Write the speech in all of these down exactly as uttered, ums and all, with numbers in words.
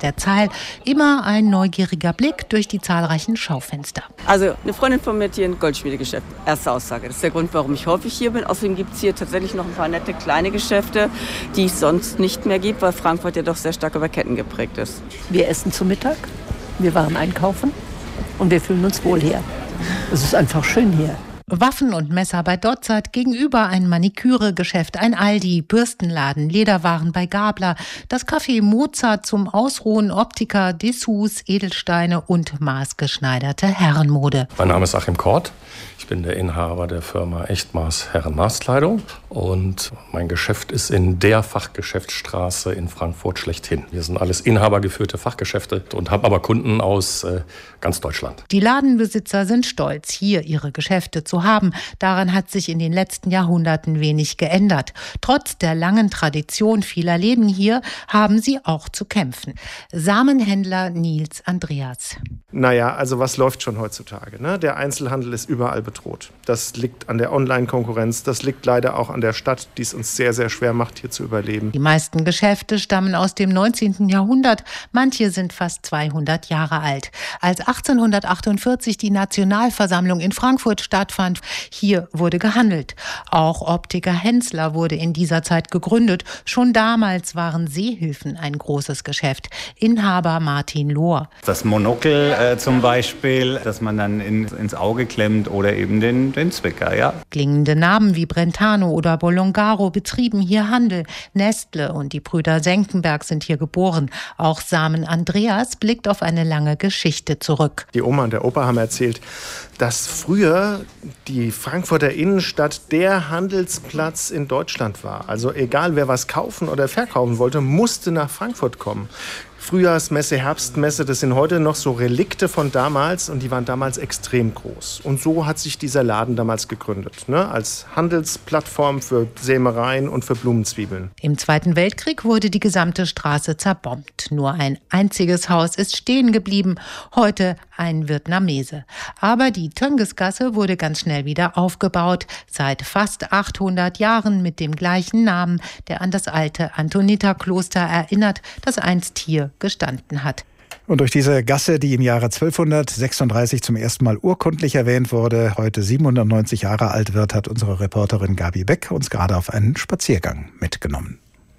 der Zeil immer ein neugieriger Blick durch die zahlreichen Schaufenster. Also eine Freundin von mir hat hier ein Goldschmiedegeschäft. Erste Aussage. Das ist der Grund, warum ich häufig hier bin. Außerdem gibt es hier tatsächlich noch ein paar nette kleine Geschäfte, die es sonst nicht mehr gibt, weil Frankfurt ja doch sehr stark über Ketten geprägt ist. Wir essen zu Mittag, wir waren einkaufen und wir fühlen uns wohl hier. Es ist einfach schön hier. Waffen und Messer bei Dotzert, gegenüber ein Maniküregeschäft, ein Aldi, Bürstenladen, Lederwaren bei Gabler, das Café Mozart zum Ausruhen, Optiker, Dessous, Edelsteine und maßgeschneiderte Herrenmode. Mein Name ist Achim Kort. Ich bin der Inhaber der Firma Echtmaß Herrenmaßkleidung und mein Geschäft ist in der Fachgeschäftsstraße in Frankfurt schlechthin. Wir sind alles inhabergeführte Fachgeschäfte und haben aber Kunden aus äh, ganz Deutschland. Die Ladenbesitzer sind stolz, hier ihre Geschäfte zu haben. Daran hat sich in den letzten Jahrhunderten wenig geändert. Trotz der langen Tradition vieler Läden hier haben sie auch zu kämpfen. Samenhändler Nils Andreas. Naja, also was läuft schon heutzutage? Ne? Der Einzelhandel ist überall bedroht. Das liegt an der Online-Konkurrenz, das liegt leider auch an der Stadt, die es uns sehr, sehr schwer macht, hier zu überleben. Die meisten Geschäfte stammen aus dem neunzehnten Jahrhundert, manche sind fast zweihundert Jahre alt. Als achtzehnhundertachtundvierzig die Nationalversammlung in Frankfurt stattfand, hier wurde gehandelt. Auch Optiker Hensler wurde in dieser Zeit gegründet. Schon damals waren Seehilfen ein großes Geschäft. Inhaber Martin Lohr. Das Monokel äh, zum Beispiel, das man dann in, ins Auge klemmt oder eben den, den Zwicker, ja. Klingende Namen wie Brentano oder Bolongaro betrieben hier Handel. Nestle und die Brüder Senckenberg sind hier geboren. Auch Samen Andreas blickt auf eine lange Geschichte zurück. Die Oma und der Opa haben erzählt, dass früher die Frankfurter Innenstadt der Handelsplatz in Deutschland war. Also egal, wer was kaufen oder verkaufen wollte, musste nach Frankfurt kommen. Frühjahrsmesse, Herbstmesse, das sind heute noch so Relikte von damals und die waren damals extrem groß. Und so hat sich dieser Laden damals gegründet, ne? Als Handelsplattform für Sämereien und für Blumenzwiebeln. Im Zweiten Weltkrieg wurde die gesamte Straße zerbombt. Nur ein einziges Haus ist stehen geblieben, heute ein Vietnamese. Aber die Töngesgasse wurde ganz schnell wieder aufgebaut, seit fast achthundert Jahren mit dem gleichen Namen, der an das alte Antoniterkloster erinnert, das einst hier gestanden hat. Und durch diese Gasse, die im Jahre zwölfhundertsechsunddreißig zum ersten Mal urkundlich erwähnt wurde, heute siebenhundertneunzig Jahre alt wird, hat unsere Reporterin Gabi Beck uns gerade auf einen Spaziergang mitgenommen.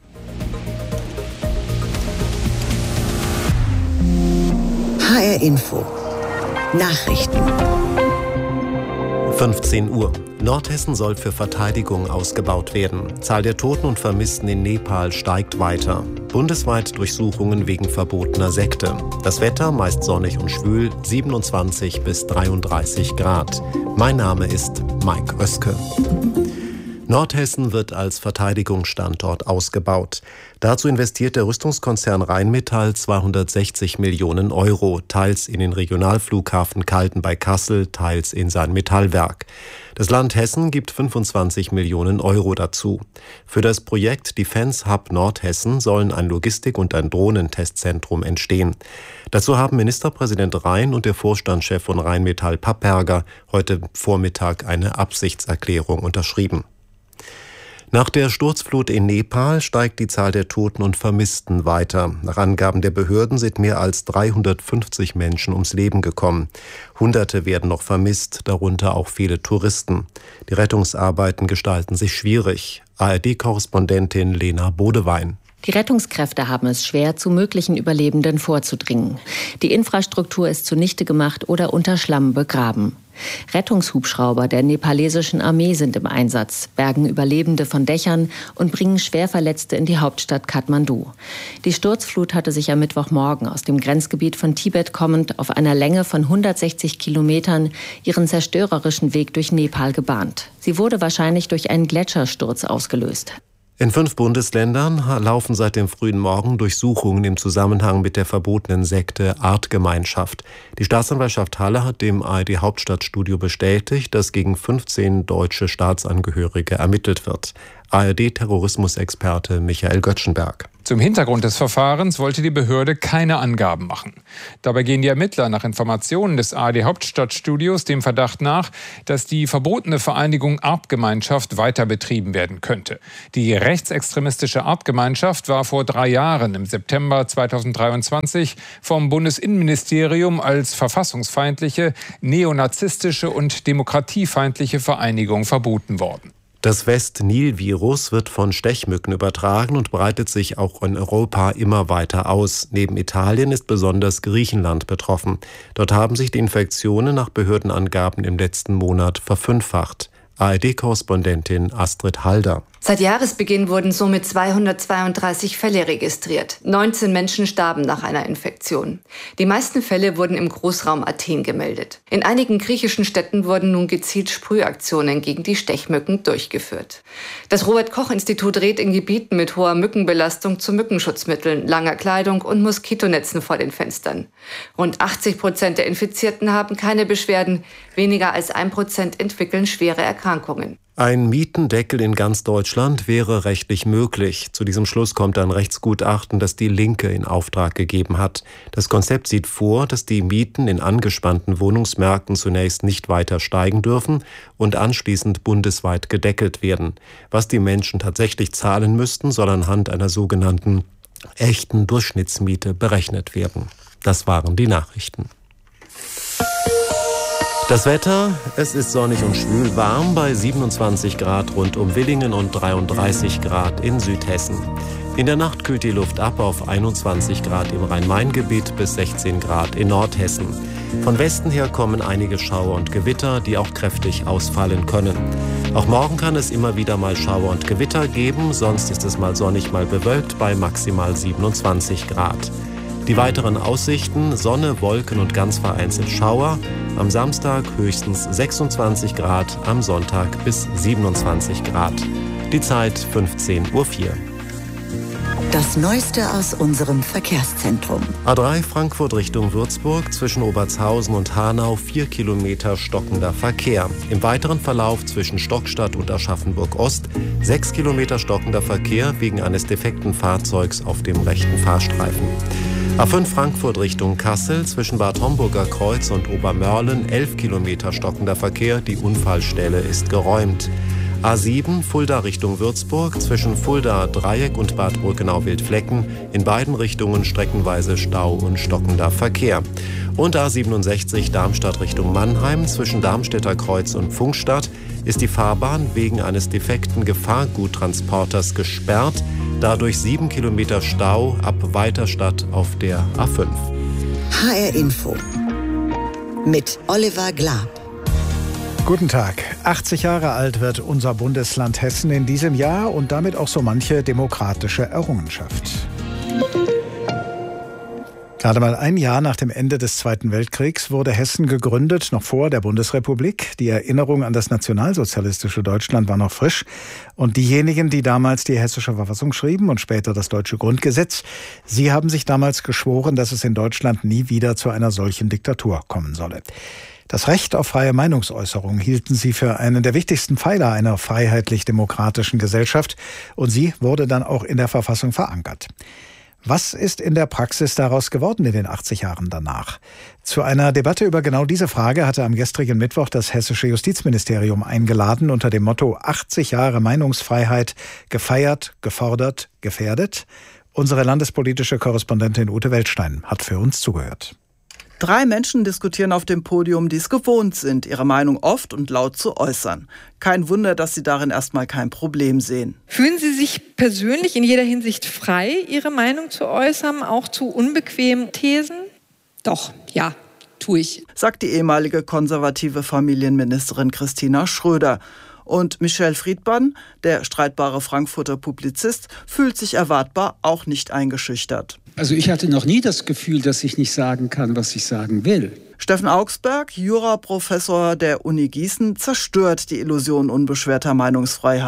H R Info Nachrichten. fünfzehn Uhr. Nordhessen soll für Verteidigung ausgebaut werden. Zahl der Toten und Vermissten in Nepal steigt weiter. Bundesweit Durchsuchungen wegen verbotener Sekte. Das Wetter meist sonnig und schwül, siebenundzwanzig bis dreiunddreißig Grad. Mein Name ist Mike Oeske. Nordhessen wird als Verteidigungsstandort ausgebaut. Dazu investiert der Rüstungskonzern Rheinmetall zweihundertsechzig Millionen Euro, teils in den Regionalflughafen Calten bei Kassel, teils in sein Metallwerk. Das Land Hessen gibt fünfundzwanzig Millionen Euro dazu. Für das Projekt Defense Hub Nordhessen sollen ein Logistik- und ein Drohnentestzentrum entstehen. Dazu haben Ministerpräsident Rhein und der Vorstandschef von Rheinmetall Papperger heute Vormittag eine Absichtserklärung unterschrieben. Nach der Sturzflut in Nepal steigt die Zahl der Toten und Vermissten weiter. Nach Angaben der Behörden sind mehr als dreihundertfünfzig Menschen ums Leben gekommen. Hunderte werden noch vermisst, darunter auch viele Touristen. Die Rettungsarbeiten gestalten sich schwierig. A R D-Korrespondentin Lena Bodewein. Die Rettungskräfte haben es schwer, zu möglichen Überlebenden vorzudringen. Die Infrastruktur ist zunichte gemacht oder unter Schlamm begraben. Rettungshubschrauber der nepalesischen Armee sind im Einsatz, bergen Überlebende von Dächern und bringen Schwerverletzte in die Hauptstadt Kathmandu. Die Sturzflut hatte sich am Mittwochmorgen aus dem Grenzgebiet von Tibet kommend auf einer Länge von hundertsechzig Kilometern ihren zerstörerischen Weg durch Nepal gebahnt. Sie wurde wahrscheinlich durch einen Gletschersturz ausgelöst. In fünf Bundesländern laufen seit dem frühen Morgen Durchsuchungen im Zusammenhang mit der verbotenen Sekte Artgemeinschaft. Die Staatsanwaltschaft Halle hat dem A R D-Hauptstadtstudio bestätigt, dass gegen fünfzehn deutsche Staatsangehörige ermittelt wird. A R D-Terrorismusexperte Michael Göttschenberg. Zum Hintergrund des Verfahrens wollte die Behörde keine Angaben machen. Dabei gehen die Ermittler nach Informationen des A R D-Hauptstadtstudios dem Verdacht nach, dass die verbotene Vereinigung Artgemeinschaft weiter betrieben werden könnte. Die rechtsextremistische Artgemeinschaft war vor drei Jahren im September zweitausenddreiundzwanzig vom Bundesinnenministerium als verfassungsfeindliche, neonazistische und demokratiefeindliche Vereinigung verboten worden. Das West-Nil-Virus wird von Stechmücken übertragen und breitet sich auch in Europa immer weiter aus. Neben Italien ist besonders Griechenland betroffen. Dort haben sich die Infektionen nach Behördenangaben im letzten Monat verfünffacht. A R D-Korrespondentin Astrid Halder. Seit Jahresbeginn wurden somit zweihundertzweiunddreißig Fälle registriert. neunzehn Menschen starben nach einer Infektion. Die meisten Fälle wurden im Großraum Athen gemeldet. In einigen griechischen Städten wurden nun gezielt Sprühaktionen gegen die Stechmücken durchgeführt. Das Robert-Koch-Institut rät in Gebieten mit hoher Mückenbelastung zu Mückenschutzmitteln, langer Kleidung und Moskitonetzen vor den Fenstern. Rund achtzig Prozent der Infizierten haben keine Beschwerden. Weniger als ein Prozent entwickeln schwere Erkrankungen. Ein Mietendeckel in ganz Deutschland wäre rechtlich möglich. Zu diesem Schluss kommt ein Rechtsgutachten, das die Linke in Auftrag gegeben hat. Das Konzept sieht vor, dass die Mieten in angespannten Wohnungsmärkten zunächst nicht weiter steigen dürfen und anschließend bundesweit gedeckelt werden. Was die Menschen tatsächlich zahlen müssten, soll anhand einer sogenannten echten Durchschnittsmiete berechnet werden. Das waren die Nachrichten. Das Wetter, es ist sonnig und schwül warm bei siebenundzwanzig Grad rund um Willingen und dreiunddreißig Grad in Südhessen. In der Nacht kühlt die Luft ab auf einundzwanzig Grad im Rhein-Main-Gebiet bis sechzehn Grad in Nordhessen. Von Westen her kommen einige Schauer und Gewitter, die auch kräftig ausfallen können. Auch morgen kann es immer wieder mal Schauer und Gewitter geben, sonst ist es mal sonnig, mal bewölkt bei maximal siebenundzwanzig Grad. Die weiteren Aussichten: Sonne, Wolken und ganz vereinzelt Schauer. Am Samstag höchstens sechsundzwanzig Grad, am Sonntag bis siebenundzwanzig Grad. Die Zeit fünfzehn Uhr vier. Das Neueste aus unserem Verkehrszentrum. A drei Frankfurt Richtung Würzburg, zwischen Obertshausen und Hanau vier Kilometer stockender Verkehr. Im weiteren Verlauf zwischen Stockstadt und Aschaffenburg Ost sechs Kilometer stockender Verkehr wegen eines defekten Fahrzeugs auf dem rechten Fahrstreifen. A fünf Frankfurt Richtung Kassel, zwischen Bad Homburger Kreuz und Obermörlen elf Kilometer stockender Verkehr, die Unfallstelle ist geräumt. A sieben Fulda Richtung Würzburg, zwischen Fulda Dreieck und Bad Brückenau-Wildflecken, in beiden Richtungen streckenweise Stau und stockender Verkehr. Und A siebenundsechzig Darmstadt Richtung Mannheim, zwischen Darmstädter Kreuz und Pfungstadt, ist die Fahrbahn wegen eines defekten Gefahrguttransporters gesperrt. Dadurch sieben Kilometer Stau ab Weiterstadt auf der A fünf. H R Info mit Oliver Glab. Guten Tag. achtzig Jahre alt wird unser Bundesland Hessen in diesem Jahr und damit auch so manche demokratische Errungenschaft. Gerade mal ein Jahr nach dem Ende des Zweiten Weltkriegs wurde Hessen gegründet, noch vor der Bundesrepublik. Die Erinnerung an das nationalsozialistische Deutschland war noch frisch. Und diejenigen, die damals die hessische Verfassung schrieben und später das deutsche Grundgesetz, sie haben sich damals geschworen, dass es in Deutschland nie wieder zu einer solchen Diktatur kommen solle. Das Recht auf freie Meinungsäußerung hielten sie für einen der wichtigsten Pfeiler einer freiheitlich-demokratischen Gesellschaft. Und sie wurde dann auch in der Verfassung verankert. Was ist in der Praxis daraus geworden in den achtzig Jahren danach? Zu einer Debatte über genau diese Frage hatte am gestrigen Mittwoch das hessische Justizministerium eingeladen unter dem Motto achtzig Jahre Meinungsfreiheit, gefeiert, gefordert, gefährdet. Unsere landespolitische Korrespondentin Ute Weltstein hat für uns zugehört. Drei Menschen diskutieren auf dem Podium, die es gewohnt sind, ihre Meinung oft und laut zu äußern. Kein Wunder, dass sie darin erstmal kein Problem sehen. Fühlen Sie sich persönlich in jeder Hinsicht frei, Ihre Meinung zu äußern, auch zu unbequemen Thesen? Doch, ja, tue ich. Sagt die ehemalige konservative Familienministerin Christina Schröder. Und Michel Friedmann, der streitbare Frankfurter Publizist, fühlt sich erwartbar auch nicht eingeschüchtert. Also ich hatte noch nie das Gefühl, dass ich nicht sagen kann, was ich sagen will. Steffen Augsberg, Juraprofessor der Uni Gießen, zerstört die Illusion unbeschwerter Meinungsfreiheit.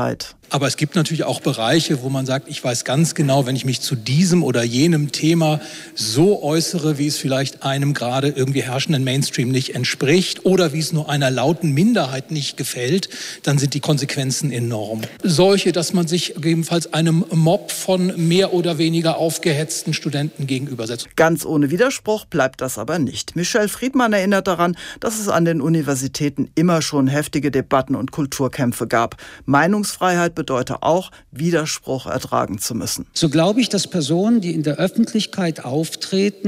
Aber es gibt natürlich auch Bereiche, wo man sagt, ich weiß ganz genau, wenn ich mich zu diesem oder jenem Thema so äußere, wie es vielleicht einem gerade irgendwie herrschenden Mainstream nicht entspricht oder wie es nur einer lauten Minderheit nicht gefällt, dann sind die Konsequenzen enorm. Solche, dass man sich gegebenenfalls einem Mob von mehr oder weniger aufgehetzten Studenten gegenübersetzt. Ganz ohne Widerspruch bleibt das aber nicht. Michel Friedmann erinnert daran, dass es an den Universitäten immer schon heftige Debatten und Kulturkämpfe gab. Meinungsfreiheit bedeutet auch, Widerspruch ertragen zu müssen. So glaube ich, dass Personen, die in der Öffentlichkeit auftreten,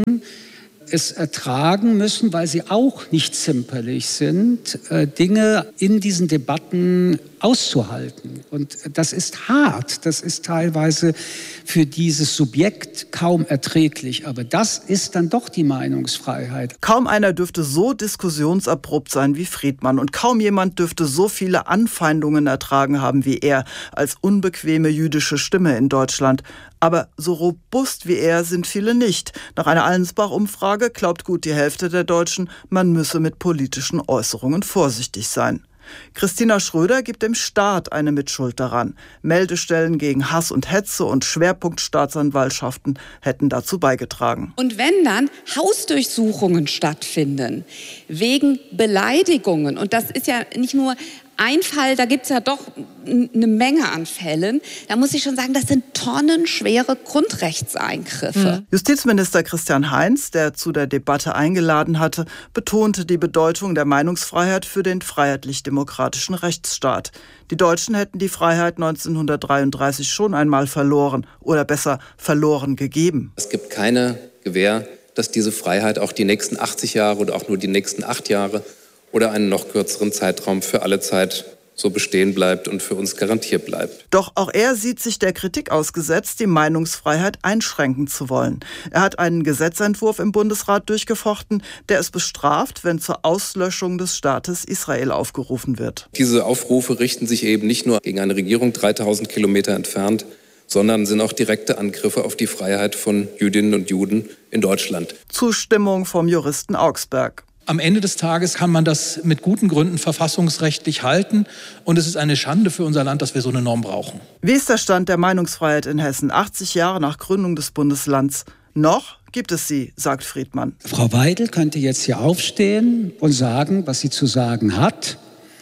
es ertragen müssen, weil sie auch nicht zimperlich sind, Dinge in diesen Debatten auszuhalten. Und das ist hart, das ist teilweise für dieses Subjekt kaum erträglich. Aber das ist dann doch die Meinungsfreiheit. Kaum einer dürfte so diskussionsabrupt sein wie Friedmann und kaum jemand dürfte so viele Anfeindungen ertragen haben wie er als unbequeme jüdische Stimme in Deutschland. Aber so robust wie er sind viele nicht. Nach einer Allensbach-Umfrage glaubt gut die Hälfte der Deutschen, man müsse mit politischen Äußerungen vorsichtig sein. Christina Schröder gibt dem Staat eine Mitschuld daran. Meldestellen gegen Hass und Hetze und Schwerpunktstaatsanwaltschaften hätten dazu beigetragen. Und wenn dann Hausdurchsuchungen stattfinden, wegen Beleidigungen, und das ist ja nicht nur ein Fall, da gibt es ja doch eine Menge an Fällen. Da muss ich schon sagen, das sind tonnenschwere Grundrechtseingriffe. Mhm. Justizminister Christian Heinz, der zu der Debatte eingeladen hatte, betonte die Bedeutung der Meinungsfreiheit für den freiheitlich-demokratischen Rechtsstaat. Die Deutschen hätten die Freiheit neunzehnhundertdreiunddreißig schon einmal verloren oder besser verloren gegeben. Es gibt keine Gewähr, dass diese Freiheit auch die nächsten achtzig Jahre oder auch nur die nächsten acht Jahre oder einen noch kürzeren Zeitraum für alle Zeit so bestehen bleibt und für uns garantiert bleibt. Doch auch er sieht sich der Kritik ausgesetzt, die Meinungsfreiheit einschränken zu wollen. Er hat einen Gesetzentwurf im Bundesrat durchgefochten, der es bestraft, wenn zur Auslöschung des Staates Israel aufgerufen wird. Diese Aufrufe richten sich eben nicht nur gegen eine Regierung dreitausend Kilometer entfernt, sondern sind auch direkte Angriffe auf die Freiheit von Jüdinnen und Juden in Deutschland. Zustimmung vom Juristen Augsberg. Am Ende des Tages kann man das mit guten Gründen verfassungsrechtlich halten. Und es ist eine Schande für unser Land, dass wir so eine Norm brauchen. Wie ist der Stand der Meinungsfreiheit in Hessen, achtzig Jahre nach Gründung des Bundeslands? Noch gibt es sie, sagt Friedmann. Frau Weidel könnte jetzt hier aufstehen und sagen, was sie zu sagen hat.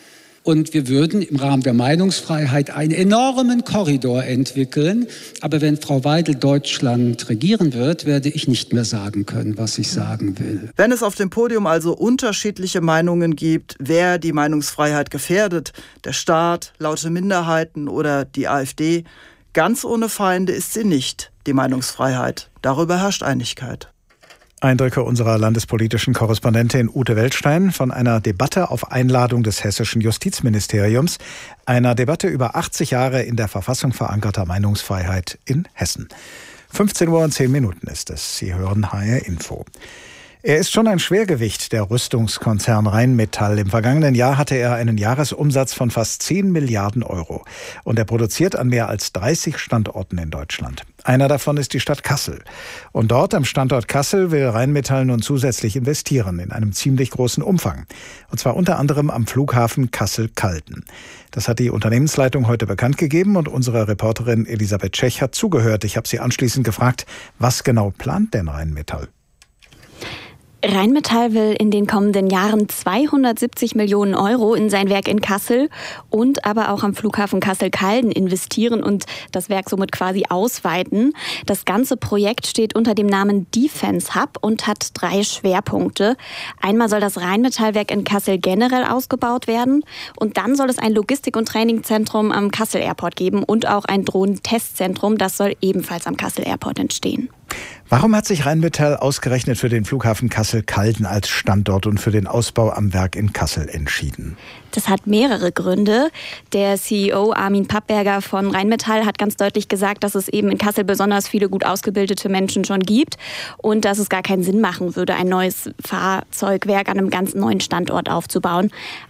Und wir würden im Rahmen der Meinungsfreiheit einen enormen Korridor entwickeln. Aber wenn Frau Weidel Deutschland regieren wird, werde ich nicht mehr sagen können, was ich sagen will. Wenn es auf dem Podium also unterschiedliche Meinungen gibt, wer die Meinungsfreiheit gefährdet, der Staat, laute Minderheiten oder die AfD, ganz ohne Feinde ist sie nicht, die Meinungsfreiheit. Darüber herrscht Einigkeit. Eindrücke unserer landespolitischen Korrespondentin Ute Weltstein von einer Debatte auf Einladung des hessischen Justizministeriums, einer Debatte über achtzig Jahre in der Verfassung verankerter Meinungsfreiheit in Hessen. fünfzehn Uhr und zehn Minuten ist es. Sie hören H R Info. Er ist schon ein Schwergewicht, der Rüstungskonzern Rheinmetall. Im vergangenen Jahr hatte er einen Jahresumsatz von fast zehn Milliarden Euro. Und er produziert an mehr als dreißig Standorten in Deutschland. Einer davon ist die Stadt Kassel. Und dort am Standort Kassel will Rheinmetall nun zusätzlich investieren, in einem ziemlich großen Umfang. Und zwar unter anderem am Flughafen Kassel-Calden. Das hat die Unternehmensleitung heute bekannt gegeben und unsere Reporterin Elisabeth Tschech hat zugehört. Ich habe sie anschließend gefragt, was genau plant denn Rheinmetall? Rheinmetall will in den kommenden Jahren zweihundertsiebzig Millionen Euro in sein Werk in Kassel und aber auch am Flughafen Kassel-Calden investieren und das Werk somit quasi ausweiten. Das ganze Projekt steht unter dem Namen Defense Hub und hat drei Schwerpunkte. Einmal soll das Rheinmetallwerk in Kassel generell ausgebaut werden und dann soll es ein Logistik- und Trainingzentrum am Kassel Airport geben und auch ein Drohnentestzentrum. Das soll ebenfalls am Kassel Airport entstehen. Warum hat sich Rheinmetall ausgerechnet für den Flughafen Kassel-Calden als Standort und für den Ausbau am Werk in Kassel entschieden? Das hat mehrere Gründe. Der C E O Armin Pappberger von Rheinmetall hat ganz deutlich gesagt, dass es eben in Kassel besonders viele gut ausgebildete Menschen schon gibt und dass es gar keinen Sinn machen würde, ein neues Fahrzeugwerk an einem ganz neuen Standort aufzubauen.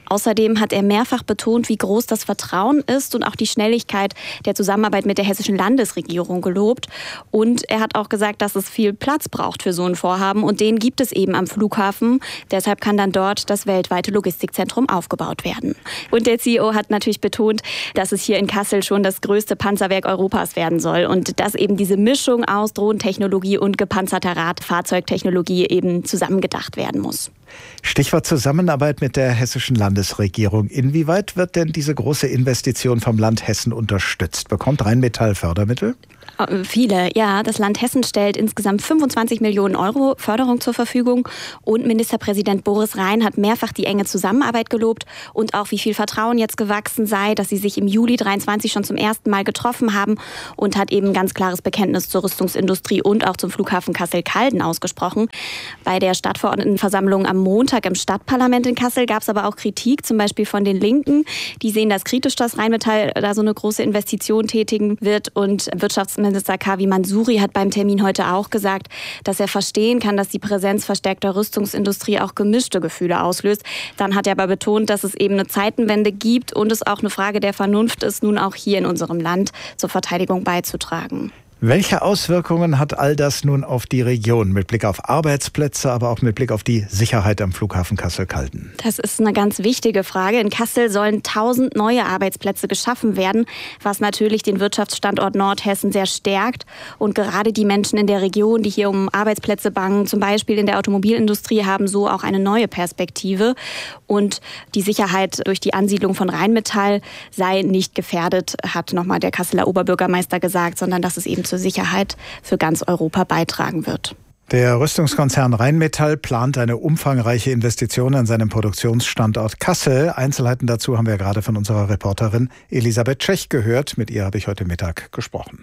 Außerdem hat er mehrfach betont, wie groß das Vertrauen ist und auch die Schnelligkeit der Zusammenarbeit mit der hessischen Landesregierung gelobt. Und er hat auch gesagt, dass es viel Platz braucht für so ein Vorhaben und den gibt es eben am Flughafen. Deshalb kann dann dort das weltweite Logistikzentrum aufgebaut werden. Und der C E O hat natürlich betont, dass es hier in Kassel schon das größte Panzerwerk Europas werden soll und dass eben diese Mischung aus Drohnentechnologie und gepanzerter Radfahrzeugtechnologie eben zusammengedacht werden muss. Stichwort Zusammenarbeit mit der hessischen Landesregierung. Inwieweit wird denn diese große Investition vom Land Hessen unterstützt? Bekommt Rheinmetall Fördermittel? Viele, ja. Das Land Hessen stellt insgesamt fünfundzwanzig Millionen Euro Förderung zur Verfügung. Und Ministerpräsident Boris Rhein hat mehrfach die enge Zusammenarbeit gelobt und auch, wie viel Vertrauen jetzt gewachsen sei, dass sie sich im Juli dreiundzwanzig schon zum ersten Mal getroffen haben und hat eben ganz klares Bekenntnis zur Rüstungsindustrie und auch zum Flughafen Kassel-Calden ausgesprochen. Bei der Stadtverordnetenversammlung am Montag im Stadtparlament in Kassel gab es aber auch Kritik, zum Beispiel von den Linken. Die sehen das kritisch, dass Rheinmetall da so eine große Investition tätigen wird. Und Wirtschaftsminister Kavi Mansuri hat beim Termin heute auch gesagt, dass er verstehen kann, dass die Präsenz verstärkter Rüstungsindustrie auch gemischte Gefühle auslöst. Dann hat er aber betont, dass es eben eine Zeitenwende gibt und es auch eine Frage der Vernunft ist, nun auch hier in unserem Land zur Verteidigung beizutragen. Welche Auswirkungen hat all das nun auf die Region mit Blick auf Arbeitsplätze, aber auch mit Blick auf die Sicherheit am Flughafen Kassel-Calden? Das ist eine ganz wichtige Frage. In Kassel sollen tausend neue Arbeitsplätze geschaffen werden, was natürlich den Wirtschaftsstandort Nordhessen sehr stärkt. Und gerade die Menschen in der Region, die hier um Arbeitsplätze bangen, zum Beispiel in der Automobilindustrie, haben so auch eine neue Perspektive. Und die Sicherheit durch die Ansiedlung von Rheinmetall sei nicht gefährdet, hat nochmal der Kasseler Oberbürgermeister gesagt, sondern dass es eben zur Sicherheit für ganz Europa beitragen wird. Der Rüstungskonzern Rheinmetall plant eine umfangreiche Investition an seinem Produktionsstandort Kassel. Einzelheiten dazu haben wir gerade von unserer Reporterin Elisabeth Tschech gehört. Mit ihr habe ich heute Mittag gesprochen.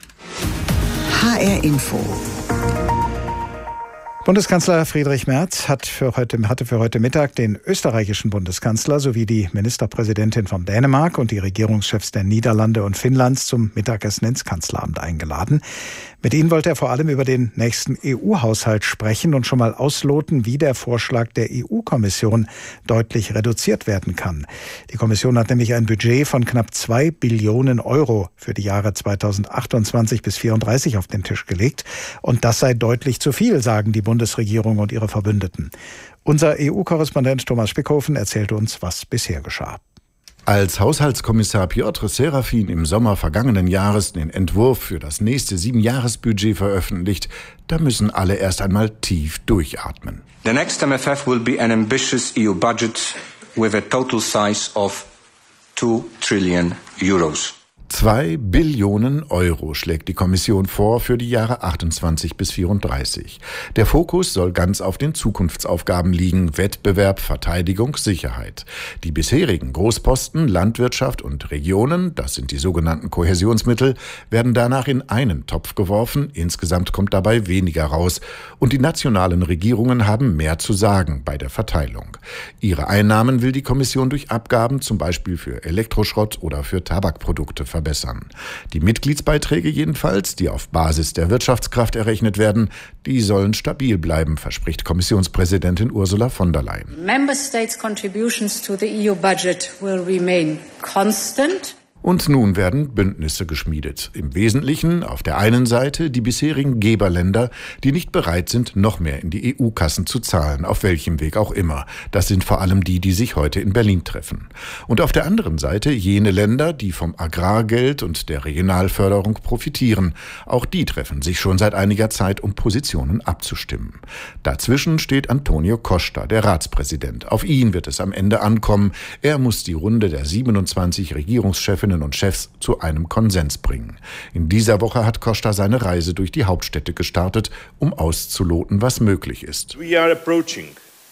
H R Info. Bundeskanzler Friedrich Merz hat für heute, hatte für heute Mittag den österreichischen Bundeskanzler sowie die Ministerpräsidentin von Dänemark und die Regierungschefs der Niederlande und Finnlands zum Mittagessen ins Kanzleramt eingeladen. Mit ihnen wollte er vor allem über den nächsten E U-Haushalt sprechen und schon mal ausloten, wie der Vorschlag der E U-Kommission deutlich reduziert werden kann. Die Kommission hat nämlich ein Budget von knapp zwei Billionen Euro für die Jahre zweitausendachtundzwanzig bis vierunddreißig auf den Tisch gelegt. Und das sei deutlich zu viel, sagen die Bundesregierung und ihre Verbündeten. Unser E U-Korrespondent Thomas Spickhofen erzählt uns, was bisher geschah. Als Haushaltskommissar Piotr Serafin im Sommer vergangenen Jahres den Entwurf für das nächste Siebenjahresbudget veröffentlicht, da müssen alle erst einmal tief durchatmen. The next M F F will be an ambitious E U budget with a total size of two trillion euros. Zwei Billionen Euro schlägt die Kommission vor für die Jahre achtundzwanzig bis vierunddreißig. Der Fokus soll ganz auf den Zukunftsaufgaben liegen: Wettbewerb, Verteidigung, Sicherheit. Die bisherigen Großposten Landwirtschaft und Regionen, das sind die sogenannten Kohäsionsmittel, werden danach in einen Topf geworfen. Insgesamt kommt dabei weniger raus. Und die nationalen Regierungen haben mehr zu sagen bei der Verteilung. Ihre Einnahmen will die Kommission durch Abgaben, zum Beispiel für Elektroschrott oder für Tabakprodukte, verbessern. Verbessern. Die Mitgliedsbeiträge jedenfalls, die auf Basis der Wirtschaftskraft errechnet werden, die sollen stabil bleiben, verspricht Kommissionspräsidentin Ursula von der Leyen. Member States' contributions to the E U budget will remain constant. Und nun werden Bündnisse geschmiedet. Im Wesentlichen auf der einen Seite die bisherigen Geberländer, die nicht bereit sind, noch mehr in die E U-Kassen zu zahlen, auf welchem Weg auch immer. Das sind vor allem die, die sich heute in Berlin treffen. Und auf der anderen Seite jene Länder, die vom Agrargeld und der Regionalförderung profitieren. Auch die treffen sich schon seit einiger Zeit, um Positionen abzustimmen. Dazwischen steht Antonio Costa, der Ratspräsident. Auf ihn wird es am Ende ankommen. Er muss die Runde der siebenundzwanzig Regierungschefinnen und Chefs zu einem Konsens bringen. In dieser Woche hat Costa seine Reise durch die Hauptstädte gestartet, um auszuloten, was möglich ist. We are approaching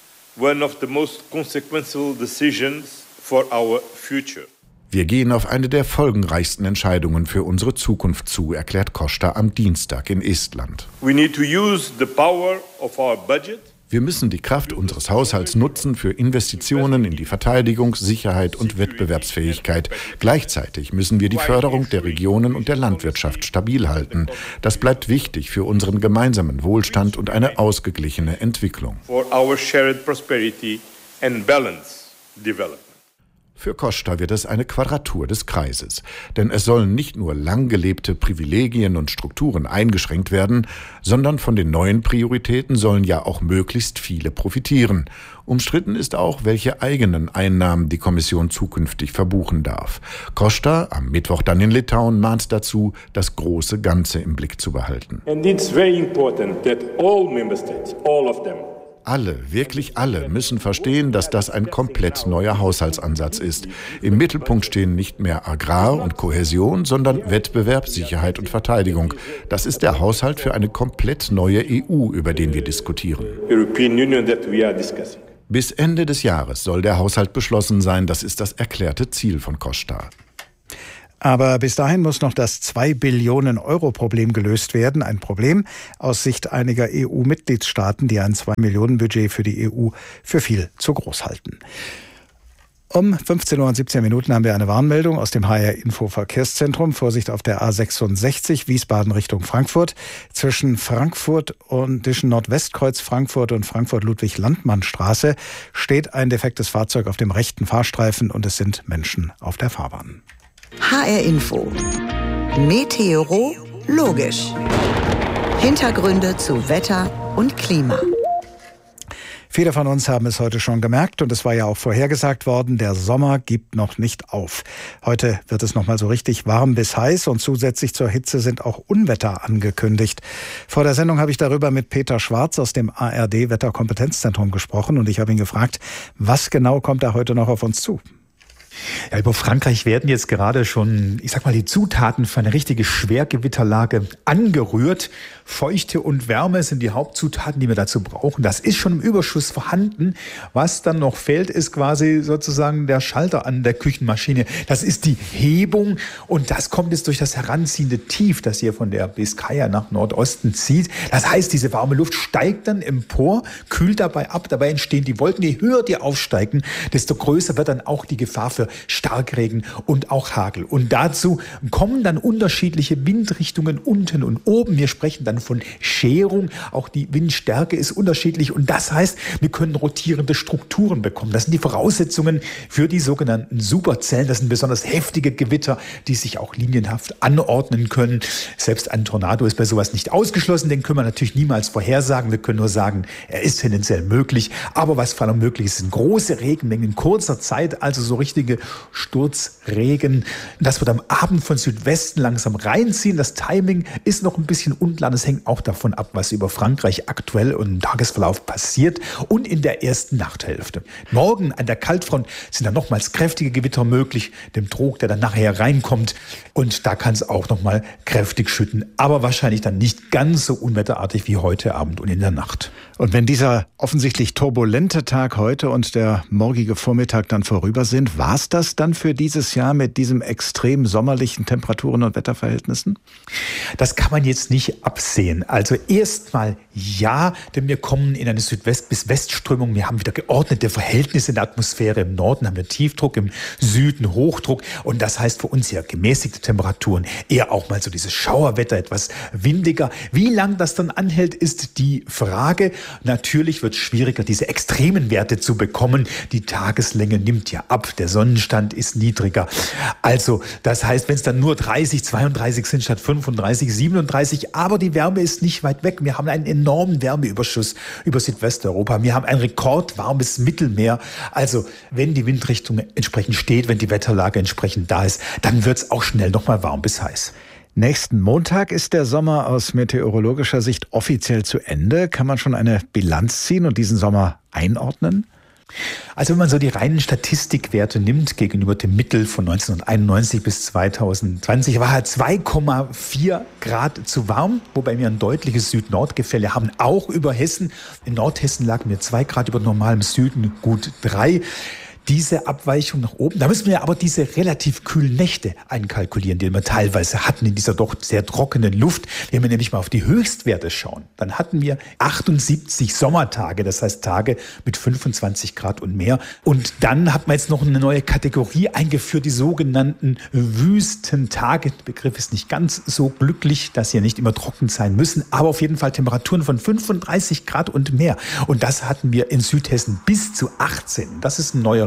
one of the most consequential decisions for our future. Wir gehen auf eine der folgenreichsten Entscheidungen für unsere Zukunft zu, erklärt Costa am Dienstag in Estland. We need to use the power of our budget. Wir müssen die Kraft unseres Haushalts nutzen für Investitionen in die Verteidigung, Sicherheit und Wettbewerbsfähigkeit. Gleichzeitig müssen wir die Förderung der Regionen und der Landwirtschaft stabil halten. Das bleibt wichtig für unseren gemeinsamen Wohlstand und eine ausgeglichene Entwicklung. For our shared prosperity and balanced development. Für Costa wird es eine Quadratur des Kreises. Denn es sollen nicht nur lang gelebte Privilegien und Strukturen eingeschränkt werden, sondern von den neuen Prioritäten sollen ja auch möglichst viele profitieren. Umstritten ist auch, welche eigenen Einnahmen die Kommission zukünftig verbuchen darf. Costa, am Mittwoch dann in Litauen, mahnt dazu, das große Ganze im Blick zu behalten. And it's very important that all member states, all of them, Alle, wirklich alle, müssen verstehen, dass das ein komplett neuer Haushaltsansatz ist. Im Mittelpunkt stehen nicht mehr Agrar und Kohäsion, sondern Wettbewerb, Sicherheit und Verteidigung. Das ist der Haushalt für eine komplett neue E U, über den wir diskutieren. European Union that we are discussing. Bis Ende des Jahres soll der Haushalt beschlossen sein. Das ist das erklärte Ziel von Costa. Aber bis dahin muss noch das zwei Billionen Euro Problem gelöst werden. Ein Problem aus Sicht einiger E U-Mitgliedstaaten, die ein zwei Millionen Budget für die E U für viel zu groß halten. Um fünfzehn Uhr und siebzehn Minuten haben wir eine Warnmeldung aus dem H R-Info Verkehrszentrum. Vorsicht auf der A sechsundsechzig, Wiesbaden Richtung Frankfurt. Zwischen Frankfurt und zwischen Nordwestkreuz Frankfurt und Frankfurt-Ludwig-Landmann-Straße steht ein defektes Fahrzeug auf dem rechten Fahrstreifen und es sind Menschen auf der Fahrbahn. H R-Info. Meteorologisch. Hintergründe zu Wetter und Klima. Viele von uns haben es heute schon gemerkt und es war ja auch vorhergesagt worden, der Sommer gibt noch nicht auf. Heute wird es noch mal so richtig warm bis heiß und zusätzlich zur Hitze sind auch Unwetter angekündigt. Vor der Sendung habe ich darüber mit Peter Schwarz aus dem A R D-Wetterkompetenzzentrum gesprochen und ich habe ihn gefragt, was genau kommt da heute noch auf uns zu? Ja, über Frankreich werden jetzt gerade schon, ich sag mal, die Zutaten für eine richtige Schwergewitterlage angerührt. Feuchte und Wärme sind die Hauptzutaten, die wir dazu brauchen. Das ist schon im Überschuss vorhanden. Was dann noch fehlt, ist quasi sozusagen der Schalter an der Küchenmaschine. Das ist die Hebung und das kommt jetzt durch das heranziehende Tief, das hier von der Biskaya nach Nordosten zieht. Das heißt, diese warme Luft steigt dann empor, kühlt dabei ab. Dabei entstehen die Wolken. Je höher die aufsteigen, desto größer wird dann auch die Gefahr für Starkregen und auch Hagel. Und dazu kommen dann unterschiedliche Windrichtungen unten und oben. Wir sprechen dann von Scherung. Auch die Windstärke ist unterschiedlich. Und das heißt, wir können rotierende Strukturen bekommen. Das sind die Voraussetzungen für die sogenannten Superzellen. Das sind besonders heftige Gewitter, die sich auch linienhaft anordnen können. Selbst ein Tornado ist bei sowas nicht ausgeschlossen. Den können wir natürlich niemals vorhersagen. Wir können nur sagen, er ist tendenziell möglich. Aber was vor allem möglich ist, sind große Regenmengen in kurzer Zeit, also so richtige Sturzregen. Das wird am Abend von Südwesten langsam reinziehen. Das Timing ist noch ein bisschen unklar. Das hängt auch davon ab, was über Frankreich aktuell und im Tagesverlauf passiert und in der ersten Nachthälfte. Morgen an der Kaltfront sind dann nochmals kräftige Gewitter möglich, dem Trog, der dann nachher reinkommt. Und da kann es auch nochmal kräftig schütten, aber wahrscheinlich dann nicht ganz so unwetterartig wie heute Abend und in der Nacht. Und wenn dieser offensichtlich turbulente Tag heute und der morgige Vormittag dann vorüber sind, war es das dann für dieses Jahr mit diesen extrem sommerlichen Temperaturen und Wetterverhältnissen? Das kann man jetzt nicht absehen. Also erstmal ja, denn wir kommen in eine Südwest- bis Westströmung. Wir haben wieder geordnete Verhältnisse in der Atmosphäre. Im Norden haben wir Tiefdruck, im Süden Hochdruck. Und das heißt für uns ja gemäßigte Temperaturen, eher auch mal so dieses Schauerwetter, etwas windiger. Wie lang das dann anhält, ist die Frage. Natürlich wird es schwieriger, diese extremen Werte zu bekommen. Die Tageslänge nimmt ja ab, der Sonnenstand ist niedriger. Also das heißt, wenn es dann nur dreißig, zweiunddreißig sind statt fünfunddreißig, siebenunddreißig, aber die Wärme ist nicht weit weg. Wir haben einen enormen Wärmeüberschuss über Südwesteuropa. Wir haben ein rekordwarmes Mittelmeer. Also wenn die Windrichtung entsprechend steht, wenn die Wetterlage entsprechend da ist, dann wird es auch schnell nochmal warm bis heiß. Nächsten Montag ist der Sommer aus meteorologischer Sicht offiziell zu Ende. Kann man schon eine Bilanz ziehen und diesen Sommer einordnen? Also wenn man so die reinen Statistikwerte nimmt gegenüber dem Mittel von neunzehnhunderteinundneunzig bis zweitausendzwanzig, war halt zwei Komma vier Grad zu warm, wobei wir ein deutliches Süd-Nord-Gefälle haben, auch über Hessen. In Nordhessen lagen wir zwei Grad über normalem Süden, gut drei. Diese Abweichung nach oben, da müssen wir aber diese relativ kühlen Nächte einkalkulieren, die wir teilweise hatten in dieser doch sehr trockenen Luft. Wenn wir nämlich mal auf die Höchstwerte schauen, dann hatten wir achtundsiebzig Sommertage, das heißt Tage mit fünfundzwanzig Grad und mehr. Und dann hat man jetzt noch eine neue Kategorie eingeführt, die sogenannten Wüstentage. Der Begriff ist nicht ganz so glücklich, dass sie ja nicht immer trocken sein müssen, aber auf jeden Fall Temperaturen von fünfunddreißig Grad und mehr. Und das hatten wir in Südhessen bis zu achtzehn. Das ist ein neuer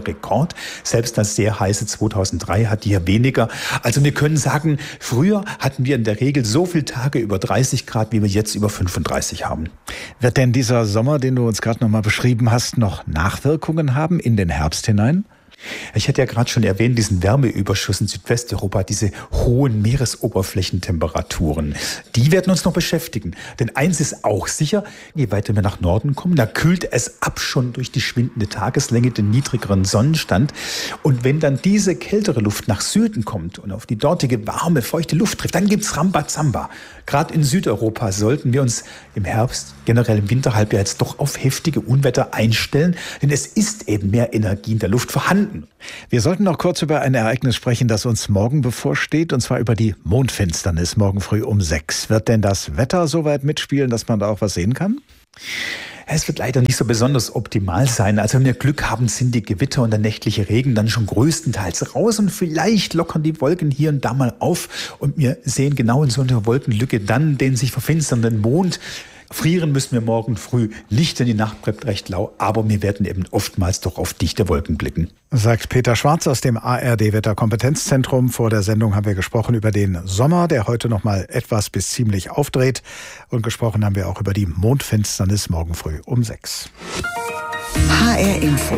neuer Rekord. Selbst das sehr heiße zweitausenddrei hat hier weniger. Also wir können sagen, früher hatten wir in der Regel so viele Tage über dreißig Grad, wie wir jetzt über fünfunddreißig haben. Wird denn dieser Sommer, den du uns gerade noch mal beschrieben hast, noch Nachwirkungen haben in den Herbst hinein? Ich hatte ja gerade schon erwähnt, diesen Wärmeüberschuss in Südwesteuropa, diese hohen Meeresoberflächentemperaturen, die werden uns noch beschäftigen. Denn eins ist auch sicher, je weiter wir nach Norden kommen, da kühlt es ab schon durch die schwindende Tageslänge, den niedrigeren Sonnenstand. Und wenn dann diese kältere Luft nach Süden kommt und auf die dortige warme, feuchte Luft trifft, dann gibt's Rambazamba. Gerade in Südeuropa sollten wir uns im Herbst, generell im Winterhalbjahr jetzt doch auf heftige Unwetter einstellen, denn es ist eben mehr Energie in der Luft vorhanden. Wir sollten noch kurz über ein Ereignis sprechen, das uns morgen bevorsteht, und zwar über die Mondfinsternis morgen früh um sechs. Wird denn das Wetter so weit mitspielen, dass man da auch was sehen kann? Es wird leider nicht so besonders optimal sein. Also wenn wir Glück haben, sind die Gewitter und der nächtliche Regen dann schon größtenteils raus und vielleicht lockern die Wolken hier und da mal auf und wir sehen genau in so einer Wolkenlücke dann den sich verfinsternden Mond. Frieren müssen wir morgen früh nicht, denn die Nacht bleibt recht lau, aber wir werden eben oftmals doch auf dichte Wolken blicken. Sagt Peter Schwarz aus dem A R D-Wetterkompetenzzentrum. Vor der Sendung haben wir gesprochen über den Sommer, der heute noch mal etwas bis ziemlich aufdreht. Und gesprochen haben wir auch über die Mondfinsternis morgen früh um sechs. H R Info.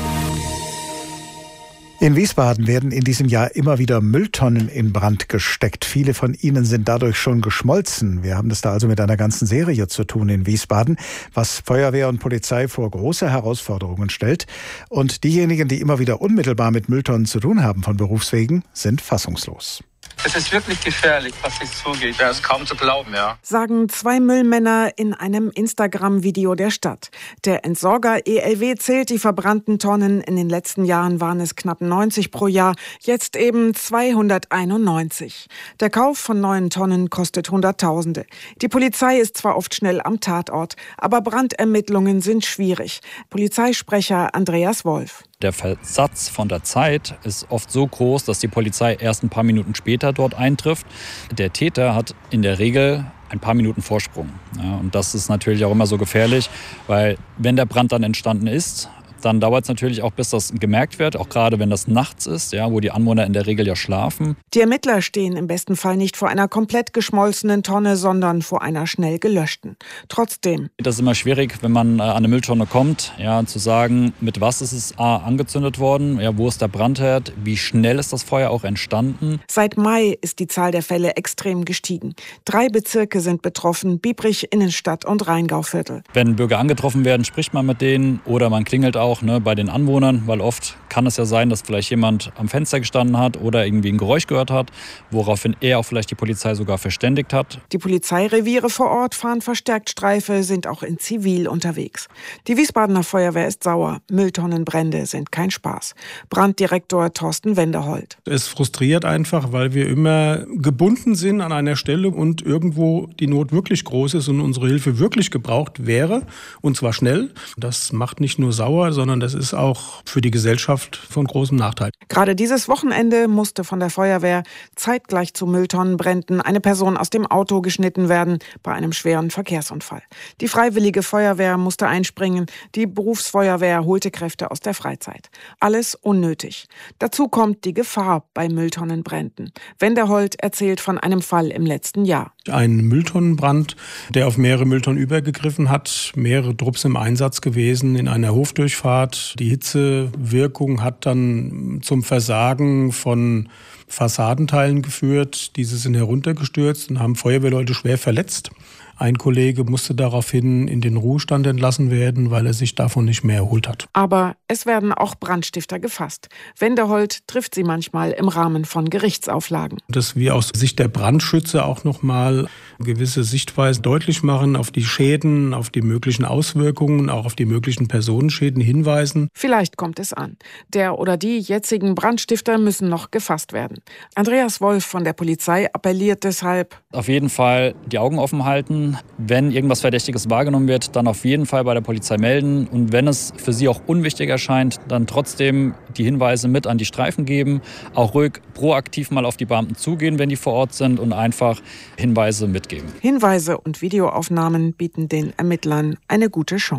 In Wiesbaden werden in diesem Jahr immer wieder Mülltonnen in Brand gesteckt. Viele von ihnen sind dadurch schon geschmolzen. Wir haben es da also mit einer ganzen Serie zu tun in Wiesbaden, was Feuerwehr und Polizei vor große Herausforderungen stellt. Und diejenigen, die immer wieder unmittelbar mit Mülltonnen zu tun haben von Berufswegen, sind fassungslos. Es ist wirklich gefährlich, was sich zugeht. Ja, ist kaum zu glauben, ja. Sagen zwei Müllmänner in einem Instagram-Video der Stadt. Der Entsorger E L W zählt die verbrannten Tonnen. In den letzten Jahren waren es knapp neunzig pro Jahr, jetzt eben zweihunderteinundneunzig. Der Kauf von neuen Tonnen kostet Hunderttausende. Die Polizei ist zwar oft schnell am Tatort, aber Brandermittlungen sind schwierig. Polizeisprecher Andreas Wolf. Der Versatz von der Zeit ist oft so groß, dass die Polizei erst ein paar Minuten später dort eintrifft. Der Täter hat in der Regel ein paar Minuten Vorsprung. Ja, und das ist natürlich auch immer so gefährlich, weil wenn der Brand dann entstanden ist, dann dauert es natürlich auch, bis das gemerkt wird, auch gerade wenn das nachts ist, ja, wo die Anwohner in der Regel ja schlafen. Die Ermittler stehen im besten Fall nicht vor einer komplett geschmolzenen Tonne, sondern vor einer schnell gelöschten. Trotzdem. Das ist immer schwierig, wenn man an eine Mülltonne kommt, ja, zu sagen, mit was ist es A, angezündet worden, ja, wo ist der Brandherd, wie schnell ist das Feuer auch entstanden. Seit Mai ist die Zahl der Fälle extrem gestiegen. Drei Bezirke sind betroffen, Biebrich, Innenstadt und Rheingauviertel. Wenn Bürger angetroffen werden, spricht man mit denen oder man klingelt auch ne, bei den Anwohnern, weil oft kann es ja sein, dass vielleicht jemand am Fenster gestanden hat oder irgendwie ein Geräusch gehört hat, woraufhin er auch vielleicht die Polizei sogar verständigt hat. Die Polizeireviere vor Ort fahren verstärkt Streife, sind auch in Zivil unterwegs. Die Wiesbadener Feuerwehr ist sauer. Mülltonnenbrände sind kein Spaß. Branddirektor Thorsten Wendehold. Es frustriert einfach, weil wir immer gebunden sind an einer Stelle und irgendwo die Not wirklich groß ist und unsere Hilfe wirklich gebraucht wäre, und zwar schnell. Das macht nicht nur sauer, sondern das ist auch für die Gesellschaft von großem Nachteil. Gerade dieses Wochenende musste von der Feuerwehr zeitgleich zu Mülltonnenbränden eine Person aus dem Auto geschnitten werden bei einem schweren Verkehrsunfall. Die Freiwillige Feuerwehr musste einspringen, die Berufsfeuerwehr holte Kräfte aus der Freizeit. Alles unnötig. Dazu kommt die Gefahr bei Mülltonnenbränden. Wendehold erzählt von einem Fall im letzten Jahr. Ein Mülltonnenbrand, der auf mehrere Mülltonnen übergegriffen hat, mehrere Trupps im Einsatz gewesen in einer Hofdurchfahrt. Die Hitzewirkung hat dann zum Versagen von Fassadenteilen geführt. Diese sind heruntergestürzt und haben Feuerwehrleute schwer verletzt. Ein Kollege musste daraufhin in den Ruhestand entlassen werden, weil er sich davon nicht mehr erholt hat. Aber es werden auch Brandstifter gefasst. Wendehold trifft sie manchmal im Rahmen von Gerichtsauflagen. Dass wir aus Sicht der Brandschützer auch nochmal gewisse Sichtweisen deutlich machen, auf die Schäden, auf die möglichen Auswirkungen, auch auf die möglichen Personenschäden hinweisen. Vielleicht kommt es an. Der oder die jetzigen Brandstifter müssen noch gefasst werden. Andreas Wolf von der Polizei appelliert deshalb: Auf jeden Fall die Augen offen halten. Wenn irgendwas Verdächtiges wahrgenommen wird, dann auf jeden Fall bei der Polizei melden. Und wenn es für Sie auch unwichtig erscheint, dann trotzdem die Hinweise mit an die Streifen geben. Auch ruhig proaktiv mal auf die Beamten zugehen, wenn die vor Ort sind, und einfach Hinweise mitgeben. Hinweise und Videoaufnahmen bieten den Ermittlern eine gute Chance.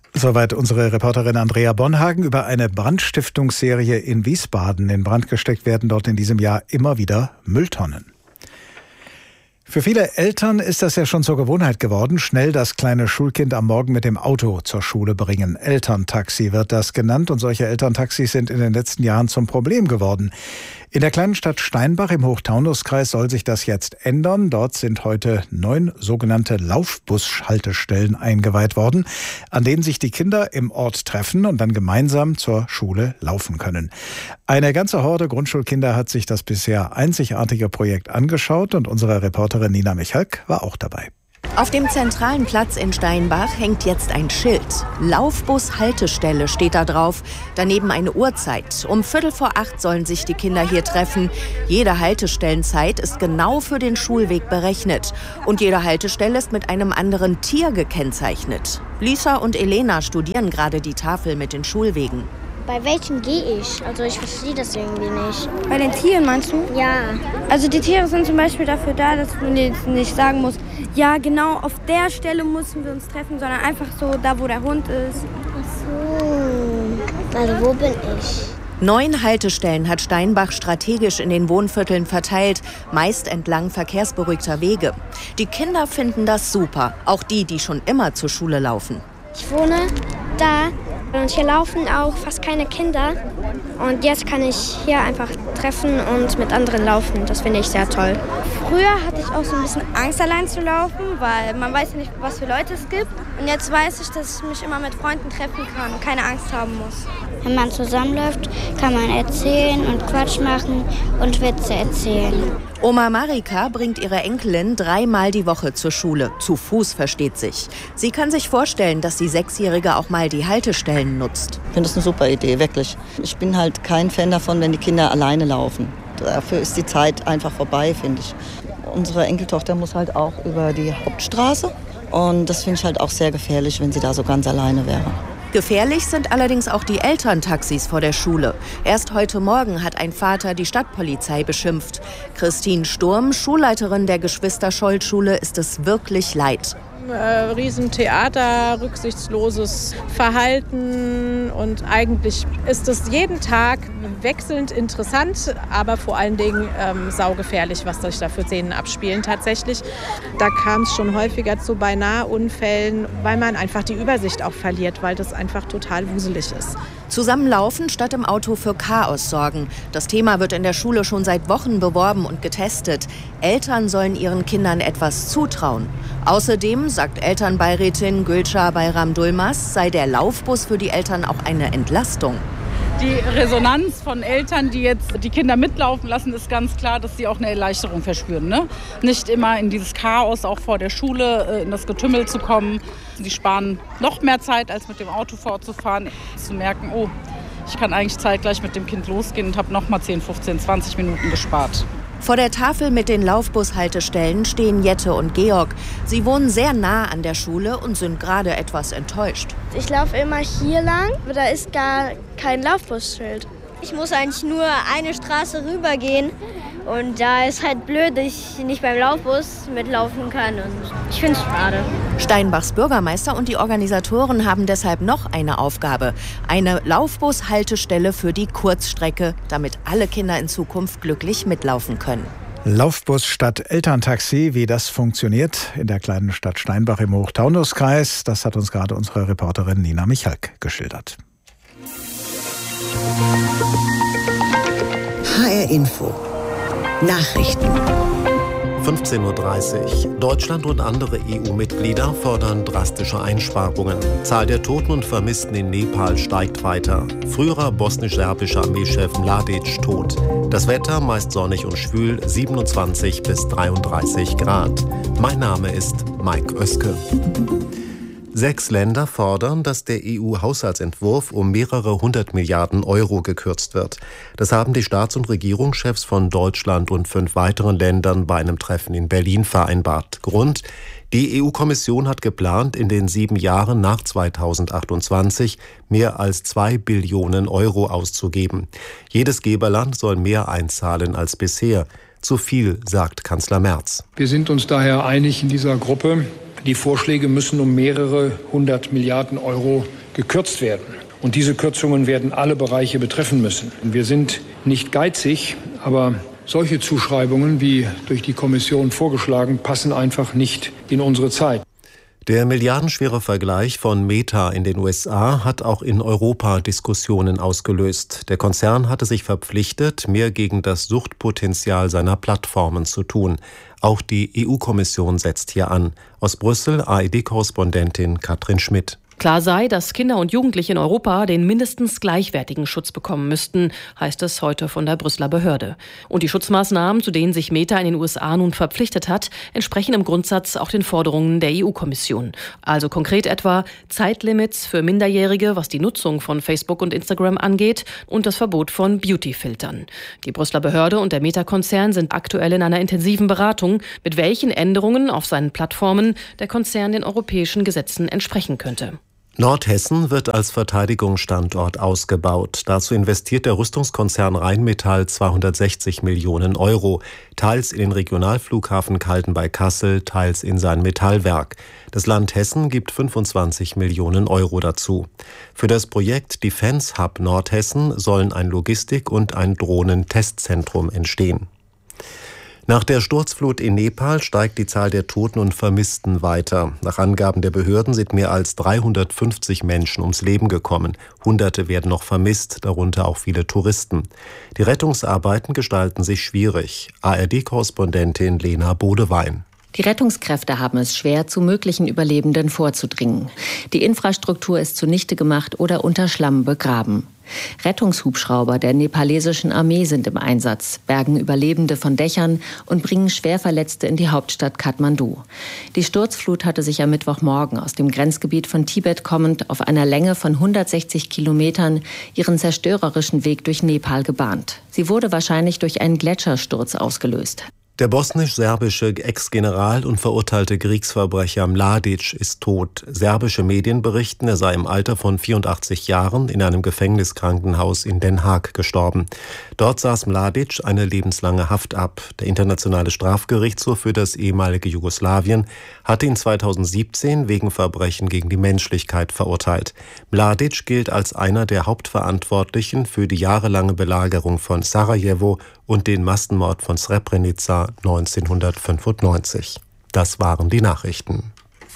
Soweit unsere Reporterin Andrea Bonhagen über eine Brandstiftungsserie in Wiesbaden. In Brand gesteckt werden dort in diesem Jahr immer wieder Mülltonnen. Für viele Eltern ist das ja schon zur Gewohnheit geworden, schnell das kleine Schulkind am Morgen mit dem Auto zur Schule bringen. Elterntaxi wird das genannt und solche Elterntaxis sind in den letzten Jahren zum Problem geworden. In der kleinen Stadt Steinbach im Hochtaunuskreis soll sich das jetzt ändern. Dort sind heute neun sogenannte Laufbus-Haltestellen eingeweiht worden, an denen sich die Kinder im Ort treffen und dann gemeinsam zur Schule laufen können. Eine ganze Horde Grundschulkinder hat sich das bisher einzigartige Projekt angeschaut und unsere Reporterin Nina Michalk war auch dabei. Auf dem zentralen Platz in Steinbach hängt jetzt ein Schild. Laufbus-Haltestelle steht da drauf. Daneben eine Uhrzeit. Um Viertel vor acht sollen sich die Kinder hier treffen. Jede Haltestellenzeit ist genau für den Schulweg berechnet. Und jede Haltestelle ist mit einem anderen Tier gekennzeichnet. Lisa und Elena studieren gerade die Tafel mit den Schulwegen. Bei welchen gehe ich? Also ich verstehe das irgendwie nicht. Bei den Tieren meinst du? Ja. Also die Tiere sind zum Beispiel dafür da, dass man jetzt nicht sagen muss, ja genau auf der Stelle müssen wir uns treffen, sondern einfach so da, wo der Hund ist. Ach so. Also wo bin ich? Neun Haltestellen hat Steinbach strategisch in den Wohnvierteln verteilt, meist entlang verkehrsberuhigter Wege. Die Kinder finden das super, auch die, die schon immer zur Schule laufen. Ich wohne da. Und hier laufen auch fast keine Kinder. Und jetzt kann ich hier einfach treffen und mit anderen laufen. Das finde ich sehr toll. Früher hatte ich auch so ein bisschen Angst, allein zu laufen, weil man weiß ja nicht, was für Leute es gibt. Und jetzt weiß ich, dass ich mich immer mit Freunden treffen kann und keine Angst haben muss. Wenn man zusammenläuft, kann man erzählen und Quatsch machen und Witze erzählen. Oma Marika bringt ihre Enkelin dreimal die Woche zur Schule. Zu Fuß, versteht sich. Sie kann sich vorstellen, dass die Sechsjährige auch mal die Haltestellen nutzt. Ich finde das eine super Idee, wirklich. Ich bin halt kein Fan davon, wenn die Kinder alleine laufen. Dafür ist die Zeit einfach vorbei, finde ich. Unsere Enkeltochter muss halt auch über die Hauptstraße. Und das finde ich halt auch sehr gefährlich, wenn sie da so ganz alleine wäre. Gefährlich sind allerdings auch die Elterntaxis vor der Schule. Erst heute Morgen hat ein Vater die Stadtpolizei beschimpft. Christine Sturm, Schulleiterin der Geschwister-Scholl-Schule, ist es wirklich leid. Äh, Riesentheater, rücksichtsloses Verhalten und eigentlich ist es jeden Tag wechselnd interessant, aber vor allen Dingen ähm, saugefährlich, was sich da für Szenen abspielen tatsächlich. Da kam es schon häufiger zu Beinahe-Unfällen, weil man einfach die Übersicht auch verliert, weil das einfach total wuselig ist. Zusammenlaufen statt im Auto für Chaos sorgen. Das Thema wird in der Schule schon seit Wochen beworben und getestet. Eltern sollen ihren Kindern etwas zutrauen. Außerdem, sagt Elternbeirätin Gülşah Bayram-Dulmaz, sei der Laufbus für die Eltern auch eine Entlastung. Die Resonanz von Eltern, die jetzt die Kinder mitlaufen lassen, ist ganz klar, dass sie auch eine Erleichterung verspüren. Ne? Nicht immer in dieses Chaos, auch vor der Schule, in das Getümmel zu kommen. Sie sparen noch mehr Zeit, als mit dem Auto fortzufahren. Zu merken, oh, ich kann eigentlich zeitgleich mit dem Kind losgehen und habe noch mal zehn, fünfzehn, zwanzig Minuten gespart. Vor der Tafel mit den Laufbushaltestellen stehen Jette und Georg. Sie wohnen sehr nah an der Schule und sind gerade etwas enttäuscht. Ich laufe immer hier lang, aber da ist gar kein Laufbusschild. Ich muss eigentlich nur eine Straße rübergehen und da ist halt blöd, dass ich nicht beim Laufbus mitlaufen kann und ich finde es schade. Steinbachs Bürgermeister und die Organisatoren haben deshalb noch eine Aufgabe. Eine Laufbushaltestelle für die Kurzstrecke, damit alle Kinder in Zukunft glücklich mitlaufen können. Laufbus statt Elterntaxi, wie das funktioniert in der kleinen Stadt Steinbach im Hochtaunuskreis, das hat uns gerade unsere Reporterin Nina Michalk geschildert. H R Info Nachrichten. fünfzehn Uhr dreißig. Deutschland und andere E U-Mitglieder fordern drastische Einsparungen. Zahl der Toten und Vermissten in Nepal steigt weiter. Früherer bosnisch-serbischer Armeechef Mladic tot. Das Wetter meist sonnig und schwül, siebenundzwanzig bis dreiunddreißig Grad. Mein Name ist Mike Oeske. Sechs Länder fordern, dass der E U-Haushaltsentwurf um mehrere hundert Milliarden Euro gekürzt wird. Das haben die Staats- und Regierungschefs von Deutschland und fünf weiteren Ländern bei einem Treffen in Berlin vereinbart. Grund: Die E U-Kommission hat geplant, in den sieben Jahren nach zweitausendachtundzwanzig mehr als zwei Billionen Euro auszugeben. Jedes Geberland soll mehr einzahlen als bisher. Zu viel, sagt Kanzler Merz. Wir sind uns daher einig in dieser Gruppe, Die Vorschläge müssen um mehrere hundert Milliarden Euro gekürzt werden. Und diese Kürzungen werden alle Bereiche betreffen müssen. Wir sind nicht geizig, aber solche Zuschreibungen, wie durch die Kommission vorgeschlagen, passen einfach nicht in unsere Zeit. Der milliardenschwere Vergleich von Meta in den U S A hat auch in Europa Diskussionen ausgelöst. Der Konzern hatte sich verpflichtet, mehr gegen das Suchtpotenzial seiner Plattformen zu tun. Auch die E U-Kommission setzt hier an. Aus Brüssel A R D-Korrespondentin Katrin Schmidt. Klar sei, dass Kinder und Jugendliche in Europa den mindestens gleichwertigen Schutz bekommen müssten, heißt es heute von der Brüsseler Behörde. Und die Schutzmaßnahmen, zu denen sich Meta in den U S A nun verpflichtet hat, entsprechen im Grundsatz auch den Forderungen der E U-Kommission. Also konkret etwa Zeitlimits für Minderjährige, was die Nutzung von Facebook und Instagram angeht, und das Verbot von Beauty-Filtern. Die Brüsseler Behörde und der Meta-Konzern sind aktuell in einer intensiven Beratung, mit welchen Änderungen auf seinen Plattformen der Konzern den europäischen Gesetzen entsprechen könnte. Nordhessen wird als Verteidigungsstandort ausgebaut. Dazu investiert der Rüstungskonzern Rheinmetall zweihundertsechzig Millionen Euro, teils in den Regionalflughafen Calden bei Kassel, teils in sein Metallwerk. Das Land Hessen gibt fünfundzwanzig Millionen Euro dazu. Für das Projekt Defense Hub Nordhessen sollen ein Logistik- und ein Drohnentestzentrum entstehen. Nach der Sturzflut in Nepal steigt die Zahl der Toten und Vermissten weiter. Nach Angaben der Behörden sind mehr als dreihundertfünfzig Menschen ums Leben gekommen. Hunderte werden noch vermisst, darunter auch viele Touristen. Die Rettungsarbeiten gestalten sich schwierig. A R D-Korrespondentin Lena Bodewein. Die Rettungskräfte haben es schwer, zu möglichen Überlebenden vorzudringen. Die Infrastruktur ist zunichte gemacht oder unter Schlamm begraben. Rettungshubschrauber der nepalesischen Armee sind im Einsatz, bergen Überlebende von Dächern und bringen Schwerverletzte in die Hauptstadt Kathmandu. Die Sturzflut hatte sich am Mittwochmorgen aus dem Grenzgebiet von Tibet kommend auf einer Länge von hundertsechzig Kilometern ihren zerstörerischen Weg durch Nepal gebahnt. Sie wurde wahrscheinlich durch einen Gletschersturz ausgelöst. Der bosnisch-serbische Ex-General und verurteilte Kriegsverbrecher Mladic ist tot. Serbische Medien berichten, er sei im Alter von vierundachtzig Jahren in einem Gefängniskrankenhaus in Den Haag gestorben. Dort saß Mladic eine lebenslange Haft ab. Der Internationale Strafgerichtshof für das ehemalige Jugoslawien hatte ihn zweitausendsiebzehn wegen Verbrechen gegen die Menschlichkeit verurteilt. Mladic gilt als einer der Hauptverantwortlichen für die jahrelange Belagerung von Sarajevo und den Massenmord von Srebrenica neunzehnhundertfünfundneunzig. Das waren die Nachrichten.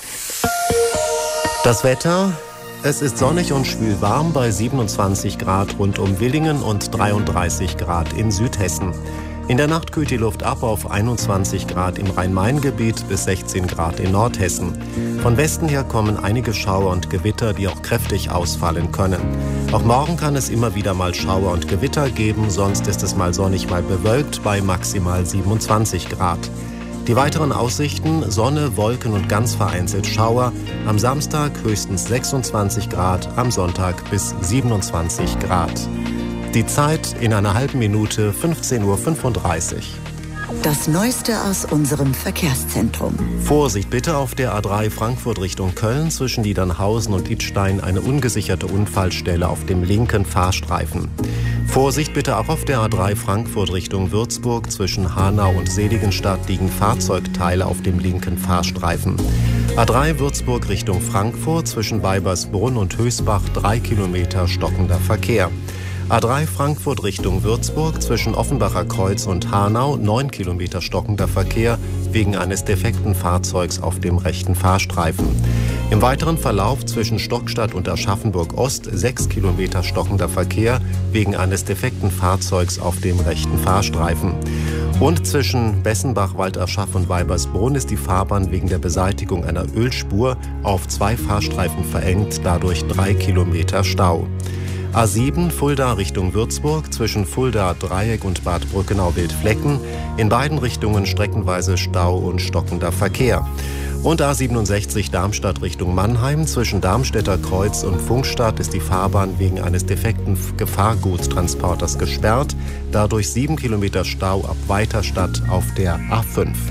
Das Wetter: Es ist sonnig und schwül warm bei siebenundzwanzig Grad rund um Willingen und dreiunddreißig Grad in Südhessen. In der Nacht kühlt die Luft ab auf einundzwanzig Grad im Rhein-Main-Gebiet bis sechzehn Grad in Nordhessen. Von Westen her kommen einige Schauer und Gewitter, die auch kräftig ausfallen können. Auch morgen kann es immer wieder mal Schauer und Gewitter geben, sonst ist es mal sonnig, mal bewölkt bei maximal siebenundzwanzig Grad. Die weiteren Aussichten: Sonne, Wolken und ganz vereinzelt Schauer. Am Samstag höchstens sechsundzwanzig Grad, am Sonntag bis siebenundzwanzig Grad. Die Zeit in einer halben Minute, fünfzehn Uhr fünfunddreißig. Das Neueste aus unserem Verkehrszentrum. Vorsicht bitte auf der A drei Frankfurt Richtung Köln zwischen Liedernhausen und Idstein eine ungesicherte Unfallstelle auf dem linken Fahrstreifen. Vorsicht bitte auch auf der A drei Frankfurt Richtung Würzburg zwischen Hanau und Seligenstadt liegen Fahrzeugteile auf dem linken Fahrstreifen. A drei Würzburg Richtung Frankfurt zwischen Weibersbrunn und Hösbach drei Kilometer stockender Verkehr. A drei Frankfurt Richtung Würzburg zwischen Offenbacher Kreuz und Hanau neun Kilometer stockender Verkehr wegen eines defekten Fahrzeugs auf dem rechten Fahrstreifen. Im weiteren Verlauf zwischen Stockstadt und Aschaffenburg Ost sechs Kilometer stockender Verkehr wegen eines defekten Fahrzeugs auf dem rechten Fahrstreifen. Und zwischen Bessenbach, Walderschaff und Weibersbrunn ist die Fahrbahn wegen der Beseitigung einer Ölspur auf zwei Fahrstreifen verengt, dadurch drei Kilometer Stau. A sieben Fulda Richtung Würzburg zwischen Fulda Dreieck und Bad Brückenau-Wildflecken. In beiden Richtungen streckenweise Stau und stockender Verkehr. Und A siebenundsechzig Darmstadt Richtung Mannheim zwischen Darmstädter Kreuz und Funkstadt ist die Fahrbahn wegen eines defekten Gefahrguttransporters gesperrt. Dadurch sieben Kilometer Stau ab Weiterstadt auf der A fünf.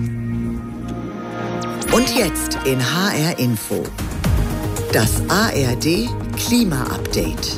Und jetzt in H R Info. Das A R D Klima-Update.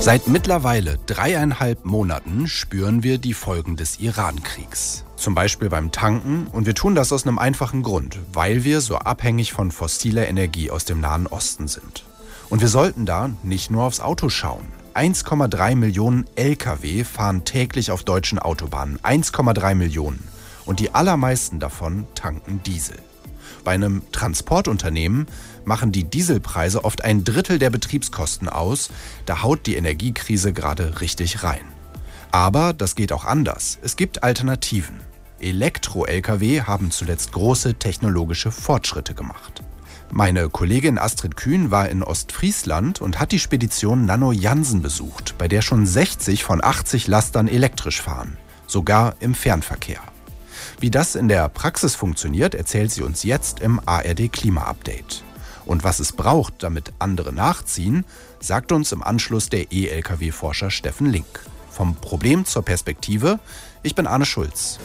Seit mittlerweile dreieinhalb Monaten spüren wir die Folgen des Iran-Kriegs. Zum Beispiel beim Tanken, und wir tun das aus einem einfachen Grund, weil wir so abhängig von fossiler Energie aus dem Nahen Osten sind. Und wir sollten da nicht nur aufs Auto schauen. eins Komma drei Millionen L K W fahren täglich auf deutschen Autobahnen. eins Komma drei Millionen. Und die allermeisten davon tanken Diesel. Bei einem Transportunternehmen machen die Dieselpreise oft ein Drittel der Betriebskosten aus. Da haut die Energiekrise gerade richtig rein. Aber das geht auch anders. Es gibt Alternativen. Elektro-L K W haben zuletzt große technologische Fortschritte gemacht. Meine Kollegin Astrid Kühn war in Ostfriesland und hat die Spedition Nano Jansen besucht, bei der schon sechzig von achtzig Lastern elektrisch fahren, sogar im Fernverkehr. Wie das in der Praxis funktioniert, erzählt sie uns jetzt im A R D Klima-Update. Und was es braucht, damit andere nachziehen, sagt uns im Anschluss der E L K W-Forscher Steffen Link. Vom Problem zur Perspektive, ich bin Arne Schulz.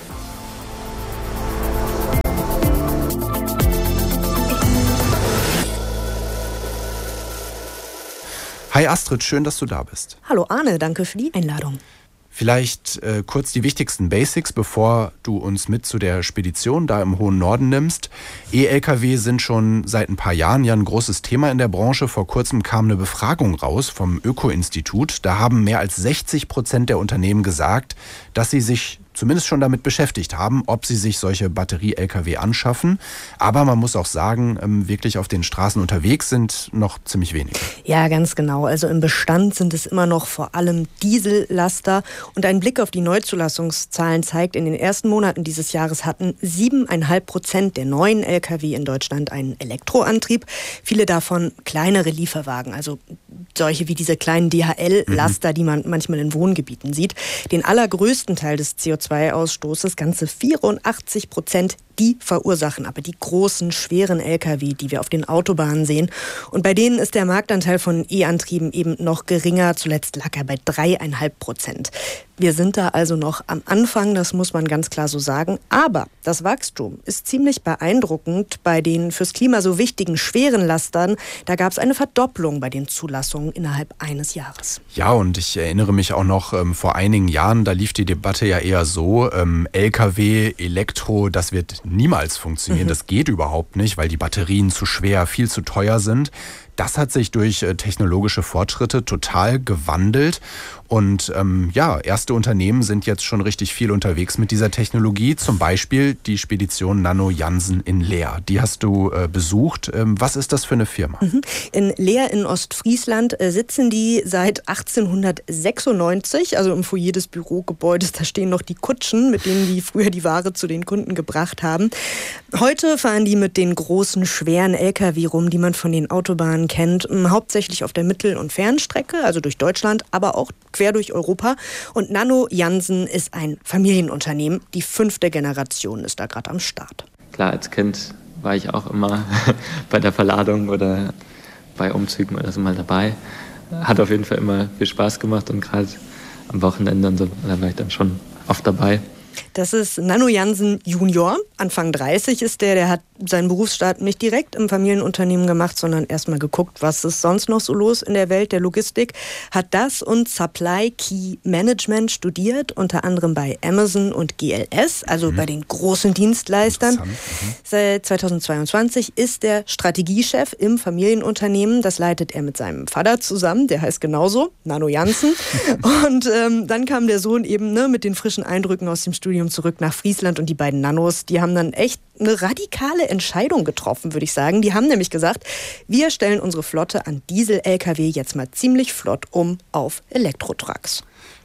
Hi Astrid, schön, dass du da bist. Hallo Arne, danke für die Einladung. Vielleicht äh, kurz die wichtigsten Basics, bevor du uns mit zu der Spedition da im hohen Norden nimmst. E L K W sind schon seit ein paar Jahren ja ein großes Thema in der Branche. Vor kurzem kam eine Befragung raus vom Öko-Institut. Da haben mehr als sechzig Prozent der Unternehmen gesagt, dass sie sich zumindest schon damit beschäftigt haben, ob sie sich solche Batterie-L K W anschaffen. Aber man muss auch sagen, wirklich auf den Straßen unterwegs sind noch ziemlich wenige. Ja, ganz genau. Also im Bestand sind es immer noch vor allem Diesellaster. Und ein Blick auf die Neuzulassungszahlen zeigt, in den ersten Monaten dieses Jahres hatten siebeneinhalb Prozent der neuen L K W in Deutschland einen Elektroantrieb. Viele davon kleinere Lieferwagen, also solche wie diese kleinen D H L-Laster, mhm. die man manchmal in Wohngebieten sieht. Den allergrößten Teil des C O zwei Ausstoßes, ganze vierundachtzig Prozent, die verursachen aber die großen, schweren L K W, die wir auf den Autobahnen sehen. Und bei denen ist der Marktanteil von E-Antrieben eben noch geringer. Zuletzt lag er bei dreieinhalb Prozent. Wir sind da also noch am Anfang, das muss man ganz klar so sagen. Aber das Wachstum ist ziemlich beeindruckend. Bei den fürs Klima so wichtigen schweren Lastern, da gab es eine Verdopplung bei den Zulassungen innerhalb eines Jahres. Ja, und ich erinnere mich auch noch ähm, vor einigen Jahren, da lief die Debatte ja eher so, ähm, L K W, Elektro, das wird niemals funktionieren. Mhm. Das geht überhaupt nicht, weil die Batterien zu schwer, viel zu teuer sind. Das hat sich durch äh, technologische Fortschritte total gewandelt. Und ähm, ja, erste Unternehmen sind jetzt schon richtig viel unterwegs mit dieser Technologie. Zum Beispiel die Spedition Nano Jansen in Leer. Die hast du äh, besucht. Ähm, was ist das für eine Firma? Mhm. In Leer in Ostfriesland äh, sitzen die seit achtzehnhundertsechsundneunzig, also im Foyer des Bürogebäudes. Da stehen noch die Kutschen, mit denen die früher die Ware zu den Kunden gebracht haben. Heute fahren die mit den großen, schweren L K W rum, die man von den Autobahnen kennt. Hauptsächlich auf der Mittel- und Fernstrecke, also durch Deutschland, aber auch quer durch Europa. Und Nano Jansen ist ein Familienunternehmen. Die fünfte Generation ist da gerade am Start. Klar, als Kind war ich auch immer bei der Verladung oder bei Umzügen oder so mal dabei. Hat auf jeden Fall immer viel Spaß gemacht und gerade am Wochenende und so, da war ich dann schon oft dabei. Das ist Nano Jansen Junior. Anfang dreißig ist der. Der hat seinen Berufsstart nicht direkt im Familienunternehmen gemacht, sondern erstmal geguckt, was ist sonst noch so los in der Welt der Logistik. Hat das und Supply Key Management studiert, unter anderem bei Amazon und G L S, also mhm. bei den großen Dienstleistern. Mhm. Seit zweitausendzweiundzwanzig ist er Strategiechef im Familienunternehmen. Das leitet er mit seinem Vater zusammen. Der heißt genauso, Nano Jansen. Und ähm, dann kam der Sohn eben ne, mit den frischen Eindrücken aus dem Studium zurück nach Friesland und die beiden Nanos, die haben dann echt eine radikale Entscheidung getroffen, würde ich sagen. Die haben nämlich gesagt, wir stellen unsere Flotte an Diesel-L K W jetzt mal ziemlich flott um auf Elektrotrucks.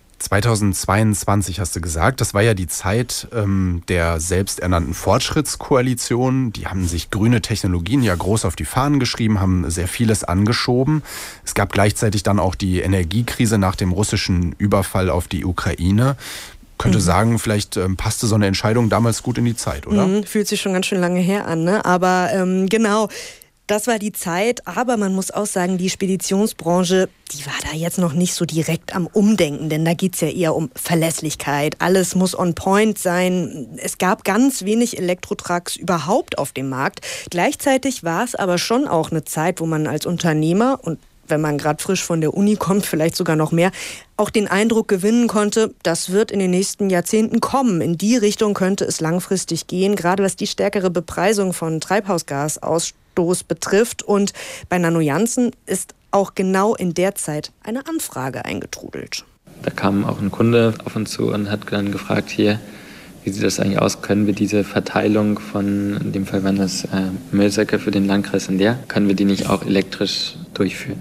zweitausendzweiundzwanzig hast du gesagt, das war ja die Zeit ähm, der selbsternannten Fortschrittskoalition. Die haben sich grüne Technologien ja groß auf die Fahnen geschrieben, haben sehr vieles angeschoben. Es gab gleichzeitig dann auch die Energiekrise nach dem russischen Überfall auf die Ukraine. Könnte mhm. sagen, vielleicht ähm, passte so eine Entscheidung damals gut in die Zeit, oder? Mhm, fühlt sich schon ganz schön lange her an, ne? Aber ähm, genau, das war die Zeit. Aber man muss auch sagen, die Speditionsbranche, die war da jetzt noch nicht so direkt am Umdenken. Denn da geht es ja eher um Verlässlichkeit. Alles muss on point sein. Es gab ganz wenig Elektrotrucks überhaupt auf dem Markt. Gleichzeitig war es aber schon auch eine Zeit, wo man als Unternehmer und wenn man gerade frisch von der Uni kommt, vielleicht sogar noch mehr, auch den Eindruck gewinnen konnte, das wird in den nächsten Jahrzehnten kommen. In die Richtung könnte es langfristig gehen, gerade was die stärkere Bepreisung von Treibhausgasausstoß betrifft. Und bei Nanojansen ist auch genau in der Zeit eine Anfrage eingetrudelt. Da kam auch ein Kunde auf uns zu und hat dann gefragt, hier, wie sieht das eigentlich aus? Können wir diese Verteilung von, in dem Fall waren das äh, Müllsäcke für den Landkreis in der, können wir die nicht auch elektrisch durchführen?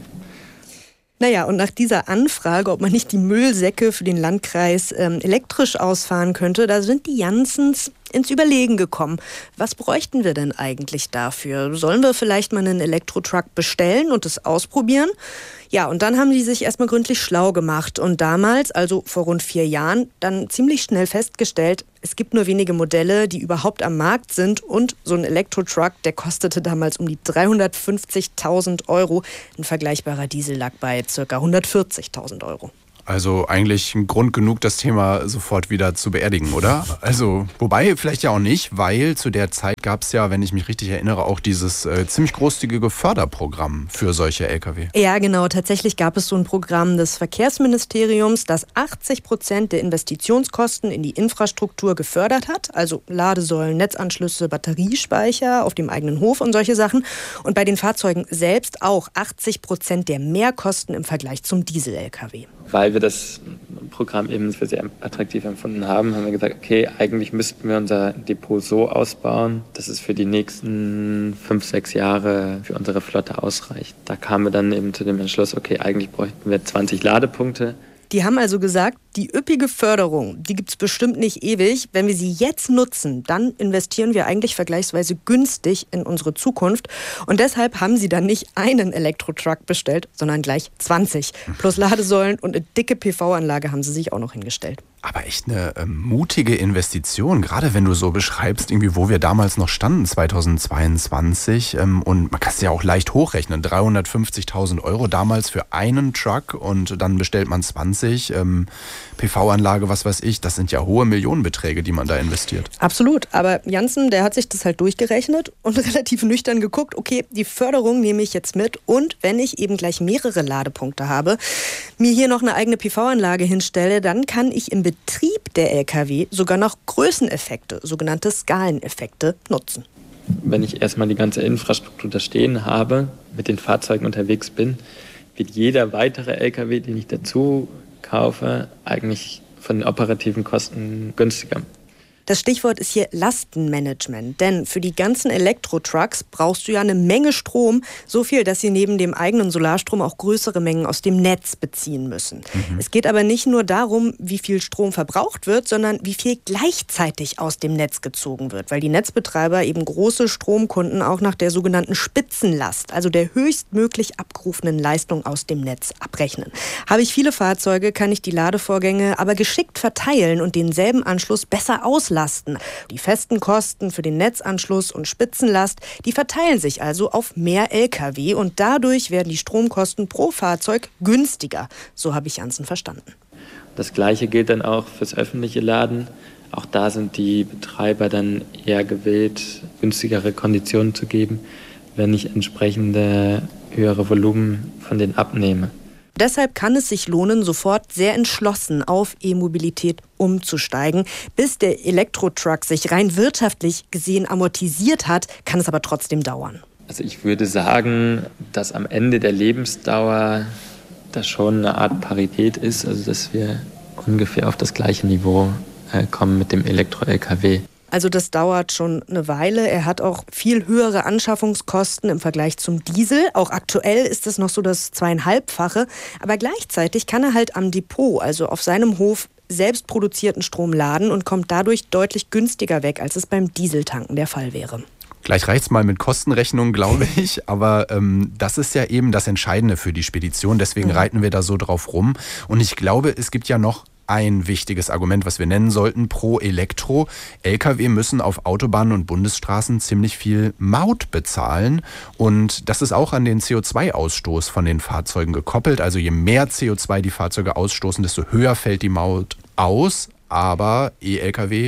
Naja, und nach dieser Anfrage, ob man nicht die Müllsäcke für den Landkreis ähm, elektrisch ausfahren könnte, da sind die Janssens ins Überlegen gekommen. Was bräuchten wir denn eigentlich dafür? Sollen wir vielleicht mal einen Elektrotruck bestellen und es ausprobieren? Ja, und dann haben die sich erstmal gründlich schlau gemacht und damals, also vor rund vier Jahren, dann ziemlich schnell festgestellt, es gibt nur wenige Modelle, die überhaupt am Markt sind und so ein Elektrotruck, der kostete damals um die dreihundertfünfzigtausend Euro. Ein vergleichbarer Diesel lag bei ca. hundertvierzigtausend Euro. Also eigentlich ein Grund genug, das Thema sofort wieder zu beerdigen, oder? Also, wobei vielleicht ja auch nicht, weil zu der Zeit gab es ja, wenn ich mich richtig erinnere, auch dieses äh, ziemlich großzügige Förderprogramm für solche L K W. Ja, genau. Tatsächlich gab es so ein Programm des Verkehrsministeriums, das achtzig Prozent der Investitionskosten in die Infrastruktur gefördert hat. Also Ladesäulen, Netzanschlüsse, Batteriespeicher auf dem eigenen Hof und solche Sachen. Und bei den Fahrzeugen selbst auch achtzig Prozent der Mehrkosten im Vergleich zum Diesel-L K W. Weil wir das Programm eben für sehr attraktiv empfunden haben, haben wir gesagt, okay, eigentlich müssten wir unser Depot so ausbauen, dass es für die nächsten fünf, sechs Jahre für unsere Flotte ausreicht. Da kamen wir dann eben zu dem Entschluss, okay, eigentlich bräuchten wir zwanzig Ladepunkte. Die haben also gesagt, die üppige Förderung, die gibt es bestimmt nicht ewig. Wenn wir sie jetzt nutzen, dann investieren wir eigentlich vergleichsweise günstig in unsere Zukunft. Und deshalb haben sie dann nicht einen Elektrotruck bestellt, sondern gleich zwanzig. Plus Ladesäulen und eine dicke P V-Anlage haben sie sich auch noch hingestellt. Aber echt eine ähm, mutige Investition, gerade wenn du so beschreibst, irgendwie, wo wir damals noch standen, zweitausendzweiundzwanzig. Ähm, und man kann es ja auch leicht hochrechnen, dreihundertfünfzigtausend Euro damals für einen Truck und dann bestellt man zwanzig. Ähm, P V-Anlage, was weiß ich, das sind ja hohe Millionenbeträge, die man da investiert. Absolut, aber Janssen, der hat sich das halt durchgerechnet und relativ nüchtern geguckt, okay, die Förderung nehme ich jetzt mit und wenn ich eben gleich mehrere Ladepunkte habe, mir hier noch eine eigene P V-Anlage hinstelle, dann kann ich im Betrieb der L K W sogar noch Größeneffekte, sogenannte Skaleneffekte, nutzen. Wenn ich erstmal die ganze Infrastruktur da stehen habe, mit den Fahrzeugen unterwegs bin, wird jeder weitere L K W, den ich dazu kaufe, eigentlich von den operativen Kosten günstiger. Das Stichwort ist hier Lastenmanagement, denn für die ganzen Elektrotrucks brauchst du ja eine Menge Strom, so viel, dass sie neben dem eigenen Solarstrom auch größere Mengen aus dem Netz beziehen müssen. Mhm. Es geht aber nicht nur darum, wie viel Strom verbraucht wird, sondern wie viel gleichzeitig aus dem Netz gezogen wird, weil die Netzbetreiber eben große Stromkunden auch nach der sogenannten Spitzenlast, also der höchstmöglich abgerufenen Leistung aus dem Netz abrechnen. Habe ich viele Fahrzeuge, kann ich die Ladevorgänge aber geschickt verteilen und denselben Anschluss besser auslasten. Die festen Kosten für den Netzanschluss und Spitzenlast, die verteilen sich also auf mehr L K W und dadurch werden die Stromkosten pro Fahrzeug günstiger. So habe ich Janssen verstanden. Das Gleiche gilt dann auch fürs öffentliche Laden. Auch da sind die Betreiber dann eher gewillt, günstigere Konditionen zu geben, wenn ich entsprechende höhere Volumen von denen abnehme. Deshalb kann es sich lohnen, sofort sehr entschlossen auf E-Mobilität umzusteigen. Bis der Elektrotruck sich rein wirtschaftlich gesehen amortisiert hat, kann es aber trotzdem dauern. Also ich würde sagen, dass am Ende der Lebensdauer das schon eine Art Parität ist, also dass wir ungefähr auf das gleiche Niveau äh, kommen mit dem Elektro-L K W. Also das dauert schon eine Weile. Er hat auch viel höhere Anschaffungskosten im Vergleich zum Diesel. Auch aktuell ist es noch so das zweieinhalbfache. Aber gleichzeitig kann er halt am Depot, also auf seinem Hof, selbst produzierten Strom laden und kommt dadurch deutlich günstiger weg, als es beim Dieseltanken der Fall wäre. Gleich reicht's mal mit Kostenrechnung, glaube ich. Aber ähm, das ist ja eben das Entscheidende für die Spedition. Deswegen mhm. reiten wir da so drauf rum. Und ich glaube, es gibt ja noch ein wichtiges Argument, was wir nennen sollten, pro Elektro. L K W müssen auf Autobahnen und Bundesstraßen ziemlich viel Maut bezahlen. Und das ist auch an den C O zwei Ausstoß von den Fahrzeugen gekoppelt. Also je mehr C O zwei die Fahrzeuge ausstoßen, desto höher fällt die Maut aus. Aber E-L K W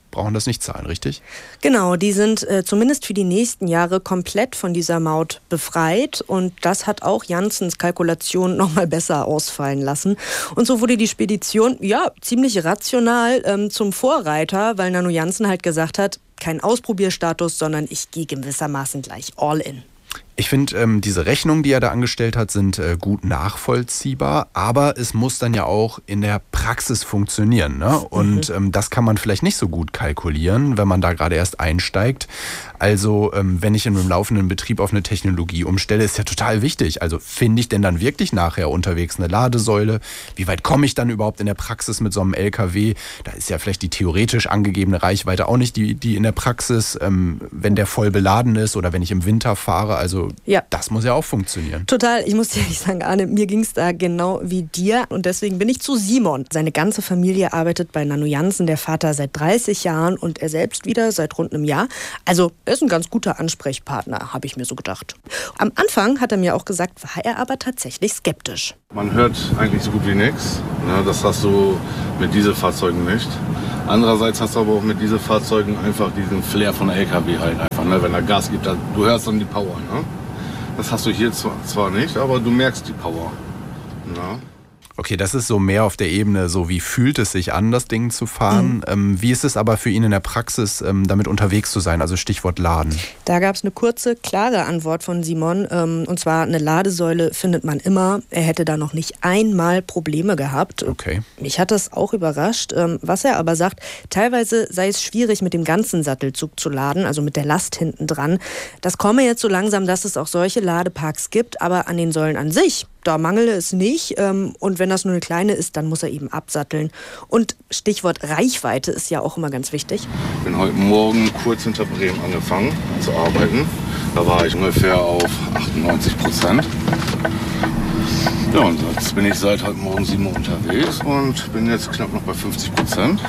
brauchen das nicht zahlen, richtig? Genau, die sind äh, zumindest für die nächsten Jahre komplett von dieser Maut befreit und das hat auch Janssens Kalkulation nochmal besser ausfallen lassen. Und so wurde die Spedition, ja, ziemlich rational ähm, zum Vorreiter, weil Nano Janssen halt gesagt hat, kein Ausprobierstatus, sondern ich gehe gewissermaßen gleich all in. Ich finde, ähm, diese Rechnungen, die er da angestellt hat, sind äh, gut nachvollziehbar, aber es muss dann ja auch in der Praxis funktionieren, ne? Und mhm. ähm, das kann man vielleicht nicht so gut kalkulieren, wenn man da gerade erst einsteigt. Also ähm, wenn ich in einem laufenden Betrieb auf eine Technologie umstelle, ist ja total wichtig. Also finde ich denn dann wirklich nachher unterwegs eine Ladesäule? Wie weit komme ich dann überhaupt in der Praxis mit so einem L K W? Da ist ja vielleicht die theoretisch angegebene Reichweite auch nicht die, die in der Praxis, ähm, wenn der voll beladen ist oder wenn ich im Winter fahre. Also ja. Das muss ja auch funktionieren. Total. Ich muss dir ehrlich sagen, Arne, mir ging es da genau wie dir. Und deswegen bin ich zu Simon. Seine ganze Familie arbeitet bei Nano Janssen, der Vater seit dreißig Jahren und er selbst wieder seit rund einem Jahr. Also er ist ein ganz guter Ansprechpartner, habe ich mir so gedacht. Am Anfang hat er mir auch gesagt, war er aber tatsächlich skeptisch. Man hört eigentlich so gut wie nichts. Das hast du mit Dieselfahrzeugen nicht. Andererseits hast du aber auch mit Dieselfahrzeugen einfach diesen Flair von L K W halt einfach. Ne? Wenn er Gas gibt, du hörst dann die Power. Ne? Das hast du hier zwar nicht, aber du merkst die Power. Ja. Okay, das ist so mehr auf der Ebene, so wie fühlt es sich an, das Ding zu fahren. Mhm. Ähm, wie ist es aber für ihn in der Praxis, ähm, damit unterwegs zu sein? Also Stichwort Laden. Da gab es eine kurze, klare Antwort von Simon. Ähm, und zwar, eine Ladesäule findet man immer. Er hätte da noch nicht einmal Probleme gehabt. Okay. Mich hat das auch überrascht. Ähm, was er aber sagt, teilweise sei es schwierig, mit dem ganzen Sattelzug zu laden, also mit der Last hinten dran. Das komme jetzt so langsam, dass es auch solche Ladeparks gibt, aber an den Säulen an sich, da mangele es nicht. Und wenn das nur eine kleine ist, dann muss er eben absatteln. Und Stichwort Reichweite ist ja auch immer ganz wichtig. Ich bin heute Morgen kurz hinter Bremen angefangen zu arbeiten. Da war ich ungefähr auf achtundneunzig Prozent. Ja, und jetzt bin ich seit heute Morgen sieben Uhr unterwegs und bin jetzt knapp noch bei fünfzig Prozent.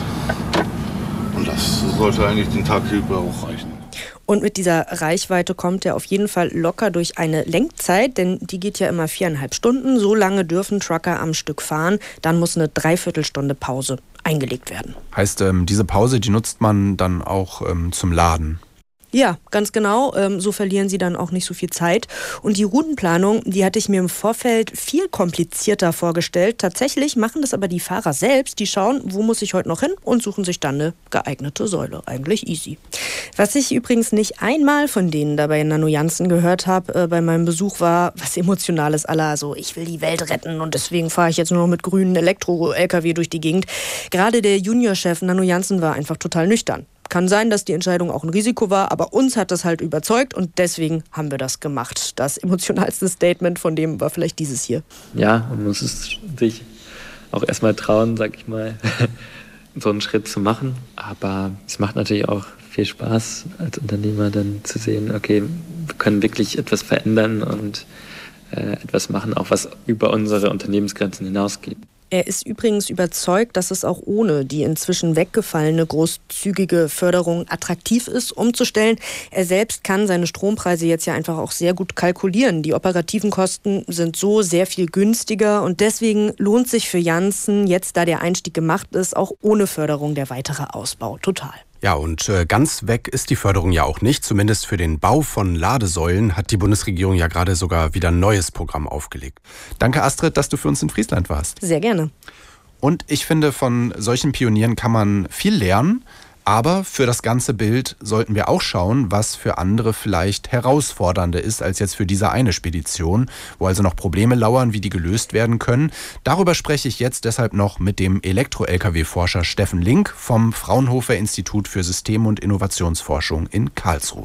Und das sollte eigentlich den Tag über auch reichen. Und mit dieser Reichweite kommt er auf jeden Fall locker durch eine Lenkzeit, denn die geht ja immer viereinhalb Stunden. So lange dürfen Trucker am Stück fahren. Dann muss eine Dreiviertelstunde Pause eingelegt werden. Heißt, ähm, diese Pause, die nutzt man dann auch ähm, zum Laden? Ja, ganz genau. So verlieren sie dann auch nicht so viel Zeit. Und die Routenplanung, die hatte ich mir im Vorfeld viel komplizierter vorgestellt. Tatsächlich machen das aber die Fahrer selbst. Die schauen, wo muss ich heute noch hin und suchen sich dann eine geeignete Säule. Eigentlich easy. Was ich übrigens nicht einmal von denen da bei Nano Janssen gehört habe äh, bei meinem Besuch, war was Emotionales à la so, ich will die Welt retten und deswegen fahre ich jetzt nur noch mit grünen Elektro-L K W durch die Gegend. Gerade der Juniorchef Nano Janssen war einfach total nüchtern. Kann sein, dass die Entscheidung auch ein Risiko war, aber uns hat das halt überzeugt und deswegen haben wir das gemacht. Das emotionalste Statement von dem war vielleicht dieses hier. Ja, man muss es sich auch erstmal trauen, sag ich mal, so einen Schritt zu machen. Aber es macht natürlich auch viel Spaß, als Unternehmer dann zu sehen, okay, wir können wirklich etwas verändern und äh, etwas machen, auch was über unsere Unternehmensgrenzen hinausgeht. Er ist übrigens überzeugt, dass es auch ohne die inzwischen weggefallene großzügige Förderung attraktiv ist, umzustellen. Er selbst kann seine Strompreise jetzt ja einfach auch sehr gut kalkulieren. Die operativen Kosten sind so sehr viel günstiger und deswegen lohnt sich für Janssen, jetzt da der Einstieg gemacht ist, auch ohne Förderung der weitere Ausbau. Total. Ja, und äh, ganz weg ist die Förderung ja auch nicht. Zumindest für den Bau von Ladesäulen hat die Bundesregierung ja gerade sogar wieder ein neues Programm aufgelegt. Danke, Astrid, dass du für uns in Friesland warst. Sehr gerne. Und ich finde, von solchen Pionieren kann man viel lernen. Aber für das ganze Bild sollten wir auch schauen, was für andere vielleicht herausfordernder ist als jetzt für diese eine Spedition, wo also noch Probleme lauern, wie die gelöst werden können. Darüber spreche ich jetzt deshalb noch mit dem Elektro-L K W-Forscher Steffen Link vom Fraunhofer Institut für System- und Innovationsforschung in Karlsruhe.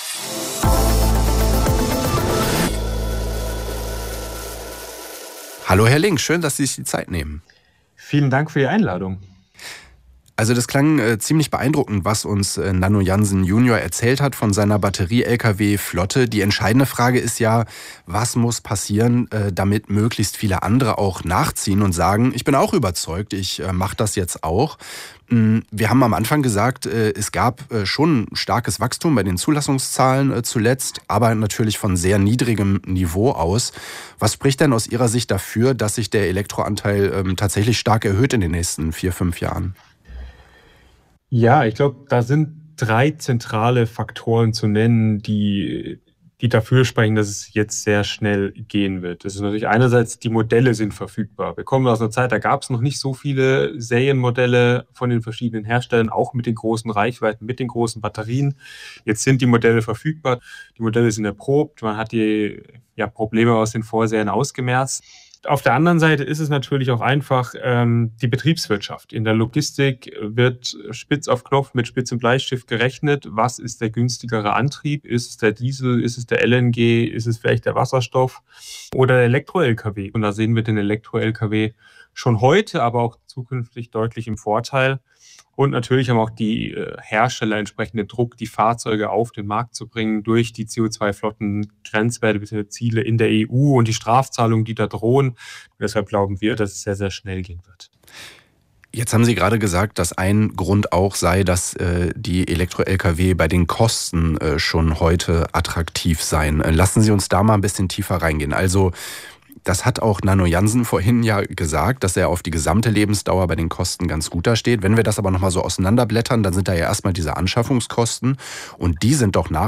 Hallo Herr Link, schön, dass Sie sich die Zeit nehmen. Vielen Dank für die Einladung. Also das klang äh, ziemlich beeindruckend, was uns äh, Nano Janssen Junior erzählt hat von seiner Batterie-L K W-Flotte. Die entscheidende Frage ist ja, was muss passieren, äh, damit möglichst viele andere auch nachziehen und sagen, ich bin auch überzeugt, ich äh, mache das jetzt auch. Mhm, wir haben am Anfang gesagt, äh, es gab äh, schon starkes Wachstum bei den Zulassungszahlen äh, zuletzt, aber natürlich von sehr niedrigem Niveau aus. Was spricht denn aus Ihrer Sicht dafür, dass sich der Elektroanteil äh, tatsächlich stark erhöht in den nächsten vier, fünf Jahren? Ja, ich glaube, da sind drei zentrale Faktoren zu nennen, die, die dafür sprechen, dass es jetzt sehr schnell gehen wird. Das ist natürlich einerseits, die Modelle sind verfügbar. Wir kommen aus einer Zeit, da gab es noch nicht so viele Serienmodelle von den verschiedenen Herstellern, auch mit den großen Reichweiten, mit den großen Batterien. Jetzt sind die Modelle verfügbar, die Modelle sind erprobt, man hat die ja, Probleme aus den Vorserien ausgemerzt. Auf der anderen Seite ist es natürlich auch einfach ähm, die Betriebswirtschaft. In der Logistik wird spitz auf Knopf mit Spitz- und Bleistift gerechnet. Was ist der günstigere Antrieb? Ist es der Diesel? Ist es der L N G? Ist es vielleicht der Wasserstoff? Oder der Elektro-L K W? Und da sehen wir den Elektro-L K W schon heute, aber auch zukünftig deutlich im Vorteil. Und natürlich haben auch die Hersteller entsprechenden Druck, die Fahrzeuge auf den Markt zu bringen durch die C O zwei Flotten Grenzwerte bzw. Ziele in der E U und die Strafzahlungen, die da drohen. Und deshalb glauben wir, dass es sehr, sehr schnell gehen wird. Jetzt haben Sie gerade gesagt, dass ein Grund auch sei, dass äh, die Elektro-L K W bei den Kosten äh, schon heute attraktiv seien. Lassen Sie uns da mal ein bisschen tiefer reingehen. Also das hat auch Nanno Jansen vorhin ja gesagt, dass er auf die gesamte Lebensdauer bei den Kosten ganz gut da steht. Wenn wir das aber nochmal so auseinanderblättern, dann sind da ja erstmal diese Anschaffungskosten und die sind doch nach